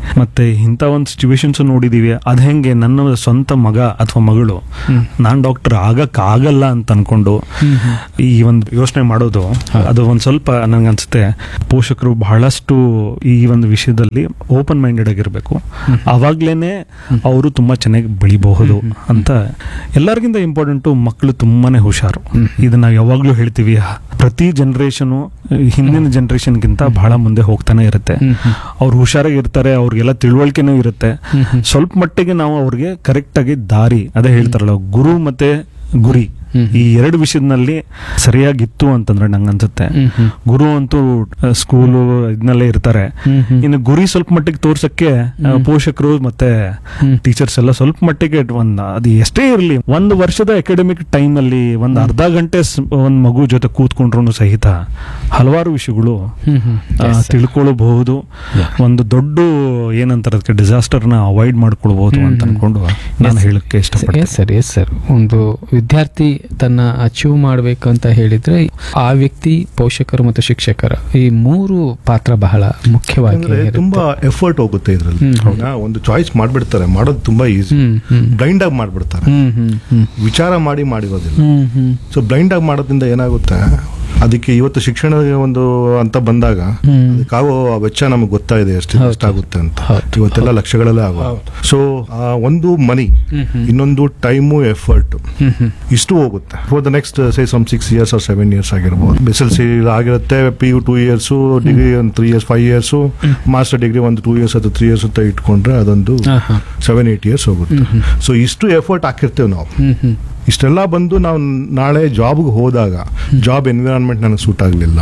ಮತ್ತೆ ಇಂಥ ಒಂದು ಸಿಚುವೇಶನ್ಸ್ ನೋಡಿದೀವಿ. ಅದ್ ಹೆಂಗೆ ನನ್ನ ಸ್ವಂತ ಮಗ ಅಥವಾ ಮಗಳು ನಾನ್ ಡಾಕ್ಟರ್ ಆಗಕ್ ಆಗಲ್ಲ ಅಂತ ಅನ್ಕೊಂಡು ಈ ಒಂದು ಯೋಚನೆ ಮಾಡೋದು, ಅದು ಒಂದ್ ಸ್ವಲ್ಪ ನನ್ಗೆ ಅನ್ಸುತ್ತೆ ಪೋಷಕರು ಬಹಳಷ್ಟು ಈ ಒಂದು ವಿಷಯದಲ್ಲಿ ಓಪನ್ ಮೈಂಡೆಡ್ ಆಗಿರ್ಬೇಕು. ಅವಾಗ್ಲೇನೆ ಅವರು ತುಂಬಾ ಚೆನ್ನಾಗಿ ಬೆಳಿಬಹುದು ಅಂತ. ಎಲ್ಲರಿಗಿಂತ ಇಂಪಾರ್ಟೆಂಟು ಮಕ್ಕಳು ತುಂಬಾನೇ ಹುಷಾರು. ಇದನ್ನ ನಾವು ಯಾವಾಗ್ಲೂ ಹೇಳ್ತೀವಿ, ಪ್ರತಿ ಜನರೇಷನ್ ಹಿಂದಿನ ಜನರೇಷನ್ಗಿಂತ ಬಹಳ ಮುಂದೆ ಹೋಗ್ತಾನೆ ಇರುತ್ತೆ. ಅವ್ರು ಹುಷಾರಾಗಿ ಇರ್ತಾರೆ, ಅವ್ರಿಗೆಲ್ಲ ತಿಳುವಳಿಕೆನೂ ಇರುತ್ತೆ. ಸ್ವಲ್ಪ ಮಟ್ಟಿಗೆ ನಾವು ಅವ್ರಿಗೆ ಕರೆಕ್ಟ್ ಆಗಿ ದಾರಿ, ಅದೇ ಹೇಳ್ತಾರಲ್ಲ ಗುರು ಮತ್ತೆ ಗುರಿ, ಈ ಎರಡು ವಿಷಯದಲ್ಲಿ ಸರಿಯಾಗಿತ್ತು ಅಂತಂದ್ರೆ ನಂಗೆ ಅನ್ಸುತ್ತೆ. ಗುರು ಅಂತೂ ಸ್ಕೂಲು ಇದನ್ನಲ್ಲೇ ಇರ್ತಾರೆ, ಇನ್ನು ಗುರಿ ಸ್ವಲ್ಪ ಮಟ್ಟಿಗೆ ತೋರ್ಸಕ್ಕೆ ಪೋಷಕರು ಮತ್ತೆ ಟೀಚರ್ಸ್ ಎಲ್ಲ ಸ್ವಲ್ಪ ಮಟ್ಟಿಗೆ ಒಂದ್ ಅದು ಎಷ್ಟೇ ಇರಲಿ ಒಂದು ವರ್ಷದ ಅಕಾಡೆಮಿಕ್ ಟೈಮ್ ಅಲ್ಲಿ ಒಂದ್ ಅರ್ಧ ಗಂಟೆ ಒಂದ್ ಮಗು ಜೊತೆ ಕೂತ್ಕೊಂಡ್ರು ಸಹಿತ ಹಲವಾರು ವಿಷಯಗಳು ತಿಳ್ಕೊಳ್ಬಹುದು. ಒಂದು ದೊಡ್ಡ ಏನಂತಾರೆ ಅದಕ್ಕೆ ಡಿಸಾಸ್ಟರ್ ನ ಅವಾಯ್ಡ್ ಮಾಡ್ಕೊಳ್ಬಹುದು ಅಂತ ಅನ್ಕೊಂಡು ನಾನು ಹೇಳಕ್ಕೆ ಇಷ್ಟಪಡ್ತೀನಿ. ಸರ್ ಎಸ್ ಸರ್ ಒಂದು ವಿದ್ಯಾರ್ಥಿ ತನ್ನ ಅಚೀವ್ ಮಾಡಬೇಕು ಅಂತ ಹೇಳಿದ್ರೆ ಆ ವ್ಯಕ್ತಿ, ಪೋಷಕರು ಮತ್ತು ಶಿಕ್ಷಕರ ಈ ಮೂರು ಪಾತ್ರ ಬಹಳ ಮುಖ್ಯವಾಗಿ ತುಂಬಾ ಎಫರ್ಟ್ ಹೋಗುತ್ತೆ ಇದ್ರಲ್ಲಿ. ಒಂದು ಚಾಯ್ಸ್ ಮಾಡ್ಬಿಡ್ತಾರೆ, ಮಾಡೋದು ತುಂಬಾ ಈಸಿ. ಬ್ಲೈಂಡ್ ಆಗಿ ಮಾಡ್ಬಿಡ್ತಾರೆ, ವಿಚಾರ ಮಾಡಿ ಮಾಡಿರೋದಿಲ್ಲ. ಸೊ ಬ್ಲೈಂಡ್ ಆಗಿ ಮಾಡೋದ್ರಿಂದ ಏನಾಗುತ್ತೆ, ಅದಕ್ಕೆ ಇವತ್ತು ಶಿಕ್ಷಣ ಒಂದು ಅಂತ ಬಂದಾಗ ಅದಕ್ಕಾಗೋ ವೆಚ್ಚ ನಮಗೆ ಗೊತ್ತಾಗಿದೆ ಎಷ್ಟು ಎಷ್ಟಾಗುತ್ತೆ ಅಂತ. ಇವತ್ತೆಲ್ಲ ಲಕ್ಷಗಳಲ್ಲೇ ಆಗೋ. ಸೊ ಒಂದು ಮನಿ, ಇನ್ನೊಂದು ಟೈಮು, ಎಫರ್ಟ್, ಇಷ್ಟು ಹೋಗುತ್ತೆ for the next say some six years R seven years ಆಗಿರ್ಬೋದು. ಎಸ್ ಎಲ್ ಸಿ ಆಗಿರುತ್ತೆ, P U two years, degree ಒಂದು three years five years, master degree ಒಂದು ಟೂ ಇಯರ್ಸ್ ಅಥವಾ ತ್ರೀ ಇಯರ್ಸ್ ಅಂತ ಇಟ್ಕೊಂಡ್ರೆ ಅದೊಂದು ಸೆವೆನ್ ಏಟ್ ಇಯರ್ಸ್ ಹೋಗುತ್ತೆ. So ಇಷ್ಟು ಎಫರ್ಟ್ ಹಾಕಿರ್ತೇವೆ ನಾವು. ಇಷ್ಟೆಲ್ಲ ಬಂದು ನಾವು ನಾಳೆ ಜಾಬ್ಗೆ ಹೋದಾಗ ಜಾಬ್ ಎನ್ವಿರಾನ್ಮೆಂಟ್ ನನಗೆ ಸೂಟ್ ಆಗಲಿಲ್ಲ,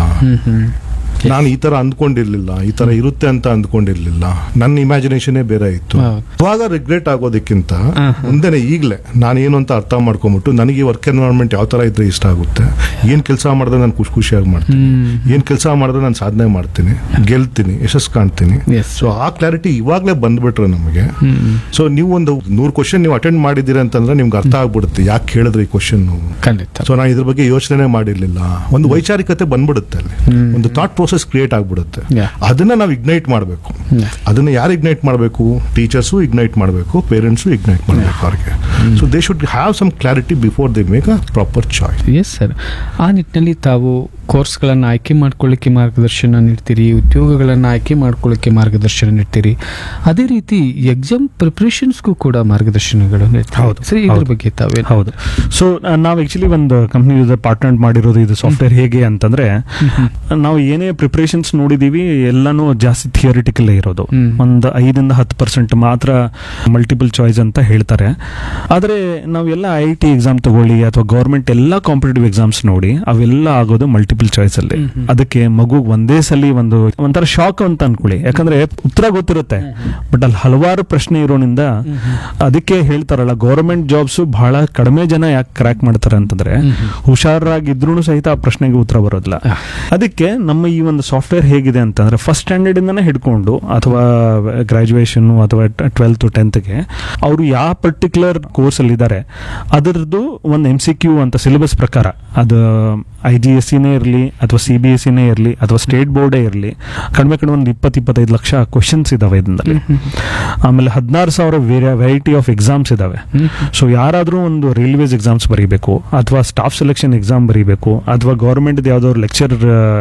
ನಾನು ಈ ತರ ಅಂದ್ಕೊಂಡಿರ್ಲಿಲ್ಲ, ಈ ತರ ಇರುತ್ತೆ ಅಂತ ಅಂದ್ಕೊಂಡಿರ್ಲಿಲ್ಲ, ನನ್ನ ಇಮ್ಯಾಜಿನೇಷನೇ ಬೇರೆ ಇತ್ತು. ಅವಾಗ ರಿಗ್ರೆಟ್ ಆಗೋದಕ್ಕಿಂತ ಮುಂದೆನೆ ಈಗಲೇ ನಾನು ಏನು ಅಂತ ಅರ್ಥ ಮಾಡ್ಕೊಂಬಿಟ್ಟು ನನಗೆ ವರ್ಕ್ ಎನ್ವೈರನ್ಮೆಂಟ್ ಯಾವ ತರ ಇದ್ರೆ ಇಷ್ಟ ಆಗುತ್ತೆ, ಏನ್ ಕೆಲಸ ಮಾಡಿದ್ರೆ ನಾನು ಖುಷಿ ಖುಷಿಯಾಗಿ ಮಾಡ್ತೀನಿ, ಏನ್ ಕೆಲಸ ಮಾಡಿದ್ರೆ ನಾನು ಸಾಧನೆ ಮಾಡ್ತೀನಿ, ಗೆಲ್ತೀನಿ, ಯಶಸ್ಸು ಕಾಣ್ತೀನಿ. ಸೊ ಆ ಕ್ಲಾರಿಟಿ ಇವಾಗಲೇ ಬಂದ್ಬಿಟ್ರೆ ನಮಗೆ. ಸೊ ನೀವು ಒಂದು ನೂರು ಕ್ವಶನ್ ನೀವು ಅಟೆಂಡ್ ಮಾಡಿದ್ದೀರಿ ಅಂತಂದ್ರೆ ನಿಮ್ಗೆ ಅರ್ಥ ಆಗ್ಬಿಡುತ್ತೆ ಯಾಕೆ ಕೇಳಿದ್ರೆ ಈ ಕ್ವಶನ್. ಸೊ ನಾನು ಇದ್ರ ಬಗ್ಗೆ ಯೋಚನೆ ಮಾಡಿರ್ಲಿಲ್ಲ. ಒಂದು ವೈಚಾರಿಕತೆ ಬಂದ್ಬಿಡುತ್ತೆ ಅಲ್ಲಿ, ಒಂದು ಥಾಟ್ ಪ್ರೋಸೆಸ್ ಕ್ರಿಯೇಟ್ ಆಗ್ಬಿಡುತ್ತೆ. ಅದನ್ನ ನಾವು ಇಗ್ನೈಟ್ ಮಾಡಬೇಕು. ಅದನ್ನ ಯಾರು ಇಗ್ನೈಟ್ ಮಾಡಬೇಕು? ಟೀಚರ್ಸು ಇಗ್ನೈಟ್ ಮಾಡಬೇಕು, ಪೇರೆಂಟ್ಸು ಇಗ್ನೈಟ್ ಮಾಡಬೇಕು ಅವ್ರಿಗೆ. So they should have some clarity before they make a proper choice. Yes sir, ಆ ನಿಟ್ಟಿನಲ್ಲಿ ತಾವು ಕೋರ್ಸ್ಗಳನ್ನು ಆಯ್ಕೆ ಮಾಡ್ಕೊಳ್ಳಿಕ್ಕೆ ಮಾರ್ಗದರ್ಶನ ನೀಡ್ತೀರಿ, ಉದ್ಯೋಗಗಳನ್ನು ಆಯ್ಕೆ ಮಾಡ್ಕೊಳ್ಳಿಕ್ಕೆ ಮಾರ್ಗದರ್ಶನ ನೀಡ್ತೀರಿ, ಅದೇ ರೀತಿ ಎಕ್ಸಾಮ್ ಪ್ರಿಪರೇಷನ್ಸ್ಗೂ ಕೂಡ ಮಾರ್ಗದರ್ಶನಗಳು ನೀಡ್ತೀರಿ. ಸರಿ, ಇದ್ರ ಬಗ್ಗೆ ತಾವೇ? ಹೌದು. ಸೊ ನಾವು ಆಕ್ಚುಲಿ ಒಂದು ಕಂಪ್ನಿ ಜೊತೆ ಪಾರ್ಟ್ನರ್ ಮಾಡಿರೋದು ಇದು ಸಾಫ್ಟ್ವೇರ್ ಹೇಗೆ ಅಂತಂದ್ರೆ, ನಾವು ಏನೇ ಪ್ರಿಪರೇಷನ್ಸ್ ನೋಡಿದೀವಿ ಎಲ್ಲಾನು ಜಾಸ್ತಿ ಥಿಯರಿಟಿಕಲ್ ಇರೋದು. ಒಂದು ಐದರಿಂದ ಹತ್ತು ಪರ್ಸೆಂಟ್ ಮಾತ್ರ ಮಲ್ಟಿಪಲ್ ಚಾಯ್ಸ್ ಅಂತ ಹೇಳ್ತಾರೆ. ಆದ್ರೆ ನಾವೆಲ್ಲ ಐ ಟಿ ಎಕ್ಸಾಮ್ ತಗೊಳ್ಳಿ ಅಥವಾ ಗೌರ್ಮೆಂಟ್ ಎಲ್ಲ ಕಾಂಪಿಟೇಟಿವ್ ಎಕ್ಸಾಮ್ಸ್ ನೋಡಿ ಅವೆಲ್ಲ ಆಗೋದು ಮಲ್ಟಿಪಲ್ ಚಾಯ್ಸ್ ಅಲ್ಲಿ. ಅದಕ್ಕೆ ಮಗು ಒಂದೇ ಸಲ ಒಂದು ಒಂಥರ ಶಾಕ್ ಅಂತ ಅನ್ಕೊಳ್ಳಿ, ಯಾಕಂದ್ರೆ ಉತ್ತರ ಗೊತ್ತಿರುತ್ತೆ ಬಟ್ ಅಲ್ಲಿ ಹಲವಾರು ಪ್ರಶ್ನೆ ಇರೋದ್ರಿಂದ. ಅದಕ್ಕೆ ಹೇಳ್ತಾರಲ್ಲ ಗೌರ್ಮೆಂಟ್ ಜಾಬ್ಸ್ ಬಹಳ ಕಡಿಮೆ ಜನ ಯಾಕೆ ಕ್ರ್ಯಾಕ್ ಮಾಡ್ತಾರೆ ಅಂತಂದ್ರೆ ಹುಷಾರಾಗಿದ್ರು ಸಹಿತ ಆ ಪ್ರಶ್ನೆಗೆ ಉತ್ತರ ಬರೋದಿಲ್ಲ. ಅದಕ್ಕೆ ನಮ್ಮ ಈ ಒಂದು ಸಾಫ್ಟ್ವೇರ್ ಹೇಗಿದೆ ಅಂತಂದ್ರೆ ಫಸ್ಟ್ ಸ್ಟ್ಯಾಂಡರ್ಡ್ ಇಂದಾನೆ ಹಿಡ್ಕೊಂಡು ಅಥವಾ ಗ್ರಾಜುಯೇಷನ್ ಅಥವಾ ಟ್ವೆಲ್ತ್ ಟೆಂತ್ಗೆ ಅವರು ಯಾವ ಪರ್ಟಿಕ್ಯುಲರ್ ಕೋರ್ಸ್ ಅಲ್ಲಿ ಇದ್ದಾರೆ ಅದರದ್ದು ಒಂದು ಎಂ ಸಿ ಕ್ಯೂ ಅಂತ ಸಿಲೆಬಸ್ ಪ್ರಕಾರ, ಅದು ಐ ಜಿ ಎಸ್ ಸಿನೇ ಇರಲಿ ಅಥವಾ ಸಿ ಬಿ ಎಸ್ ಸಿನೇ ಇರಲಿ ಅಥವಾ ಸ್ಟೇಟ್ ಬೋರ್ಡೇ ಇರಲಿ, ಕಡಿಮೆ ಕಡಿಮೆ ಒಂದು ಇಪ್ಪತ್ತು ಇಪ್ಪತ್ತೈದು ಲಕ್ಷ ಕ್ವಶನ್ಸ್ ಇದಾವೆ ಇದರಲ್ಲಿ. ಆಮೇಲೆ ಹದಿನಾರು ಸಾವಿರ ವೆರೈಟಿ ಆಫ್ ಎಕ್ಸಾಮ್ಸ್ ಇದಾವೆ. ಸೊ ಯಾರಾದ್ರೂ ಒಂದು ರೈಲ್ವೇಸ್ ಎಕ್ಸಾಮ್ಸ್ ಬರೀಬೇಕು ಅಥವಾ ಸ್ಟಾಫ್ ಸೆಲೆಕ್ಷನ್ ಎಕ್ಸಾಮ್ ಬರೀಬೇಕು ಅಥವಾ ಗೌರ್ಮೆಂಟ್ ಯಾವ್ದಾದ್ರು ಲೆಕ್ಚರ್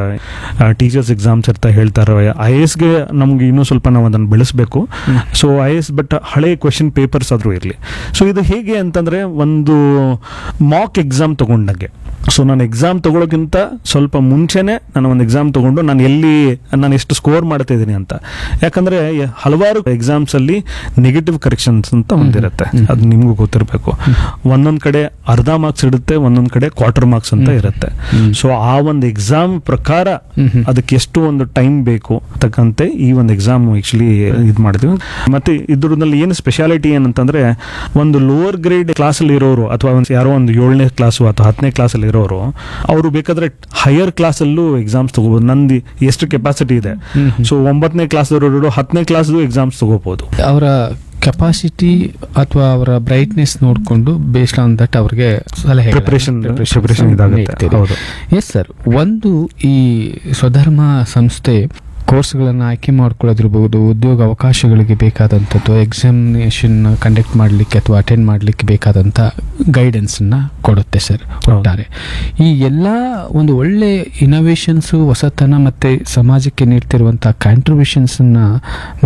ಟೀಚರ್ಸ್ ಎಕ್ಸಾಮ್ಸ್ ಅಂತ ಹೇಳ್ತಾರೆ, ಐ ಎ ಎಸ್ಗೆ ನಮ್ಗೆ ಇನ್ನೂ ಸ್ವಲ್ಪ ನಾವು ಅದನ್ನು ಬೆಳೆಸಬೇಕು. ಸೊ ಐ ಎಸ್ ಬಟ್ ಹಳೆ ಕ್ವೆಶನ್ ಪೇಪರ್ಸ್ ಆದ್ರೂ ಇರಲಿ. ಸೊ ಇದು ಹೇಗೆ ಅಂತಂದ್ರೆ ಒಂದು ಮಾಕ್ ಎಕ್ಸಾಮ್ ತಗೊಂಡಂಗೆ. ಸೊ ನಾನು ಎಕ್ಸಾಮ್ ತಗೊಳ್ಳೋಕ್ಕಿಂತ ಸ್ವಲ್ಪ ಮುಂಚೆನೆ ನಾನು ಒಂದು ಎಕ್ಸಾಮ್ ತಗೊಂಡು ನಾನು ಎಲ್ಲಿ ನಾನು ಎಷ್ಟು ಸ್ಕೋರ್ ಮಾಡ್ತಾ ಇದ್ದೀನಿ ಅಂತ. ಯಾಕಂದ್ರೆ ಹಲವಾರು ಎಕ್ಸಾಮ್ಸ್ ಅಲ್ಲಿ ನೆಗೆಟಿವ್ ಕರೆಕ್ಷನ್ಸ್ ಅಂತ ಒಂದಿರುತ್ತೆ, ಅದು ನಿಮ್ಗೂ ಗೊತ್ತಿರಬೇಕು. ಒಂದೊಂದ್ ಕಡೆ ಅರ್ಧ ಮಾರ್ಕ್ಸ್ ಇರುತ್ತೆ, ಒಂದೊಂದ್ ಕಡೆ ಕ್ವಾರ್ಟರ್ ಮಾರ್ಕ್ಸ್ ಅಂತ ಇರುತ್ತೆ. ಸೊ ಆ ಒಂದು ಎಕ್ಸಾಮ್ ಪ್ರಕಾರ ಅದಕ್ಕೆ ಎಷ್ಟು ಒಂದು ಟೈಮ್ ಬೇಕು ತಕ್ಕಂತೆ ಈ ಒಂದು ಎಕ್ಸಾಮ್ ಆಕ್ಚುಲಿ ಇದು ಮಾಡಿದ್ವಿ. ಮತ್ತೆ ಇದ್ರಲ್ಲಿ ಏನು ಸ್ಪೆಷಾಲಿಟಿ ಏನಂತಂದ್ರೆ, ಒಂದು ಲೋವರ್ ಗ್ರೇಡ್ ಕ್ಲಾಸ್ ಅಲ್ಲಿ ಇರೋರು ಅಥವಾ ಯಾರೋ ಒಂದು ಏಳನೇ ಕ್ಲಾಸು ಅಥವಾ ಹತ್ತನೇ ಕ್ಲಾಸ್ ಅಲ್ಲಿ ಇರೋರು ಅವರು ಬೇಕಾದ್ರೆ ಹೈಯರ್ ಕ್ಲಾಸ್ ಅಲ್ಲೂ ಎಕ್ಸಾಮ್ಸ್ ತಗೋಬಹುದು. ನಂದು ಎಷ್ಟು ಕೆಪಾಸಿಟಿ ಇದೆ, ಸೊ ಒಂಬತ್ತನೇ ಕ್ಲಾಸ್ ಹತ್ತನೇ ಕ್ಲಾಸ್ ಎಕ್ಸಾಮ್ಸ್ ತಗೋಬಹುದು. ಅವರ ಕೆಪಾಸಿಟಿ ಅಥವಾ ಅವರ ಬ್ರೈಟ್ನೆಸ್ ನೋಡಿಕೊಂಡು ಬೇಸ್ಡ್ ಆನ್ ದಟ್ ಅವ್ರಿಗೆ ಸಲಹೆ ಪ್ರಿಪರೇಷನ್ ಪ್ರಿಪರೇಷನ್ ಇದಾಗುತ್ತೆ. ಎಸ್ ಸರ್, ಒಂದು ಈ ಸ್ವಧರ್ಮ ಸಂಸ್ಥೆ ಕೋರ್ಸ್ಗಳನ್ನು ಆಯ್ಕೆ ಮಾಡ್ಕೊಳ್ಳೋದಿರ್ಬೋದು, ಉದ್ಯೋಗ ಅವಕಾಶಗಳಿಗೆ ಬೇಕಾದಂಥದ್ದು, ಎಕ್ಸಾಮಿನೇಷನ್ ಕಂಡಕ್ಟ್ ಮಾಡಲಿಕ್ಕೆ ಅಥವಾ ಅಟೆಂಡ್ ಮಾಡಲಿಕ್ಕೆ ಬೇಕಾದಂಥ ಗೈಡೆನ್ಸನ್ನು ಕೊಡುತ್ತೆ ಸರ್ ಒಟ್ಟಾರೆ. ಈ ಎಲ್ಲ ಒಂದು ಒಳ್ಳೆ ಇನೋವೇಷನ್ಸು, ಹೊಸತನ ಮತ್ತು ಸಮಾಜಕ್ಕೆ ನೀಡ್ತಿರುವಂಥ ಕಾಂಟ್ರಿಬ್ಯೂಷನ್ಸನ್ನು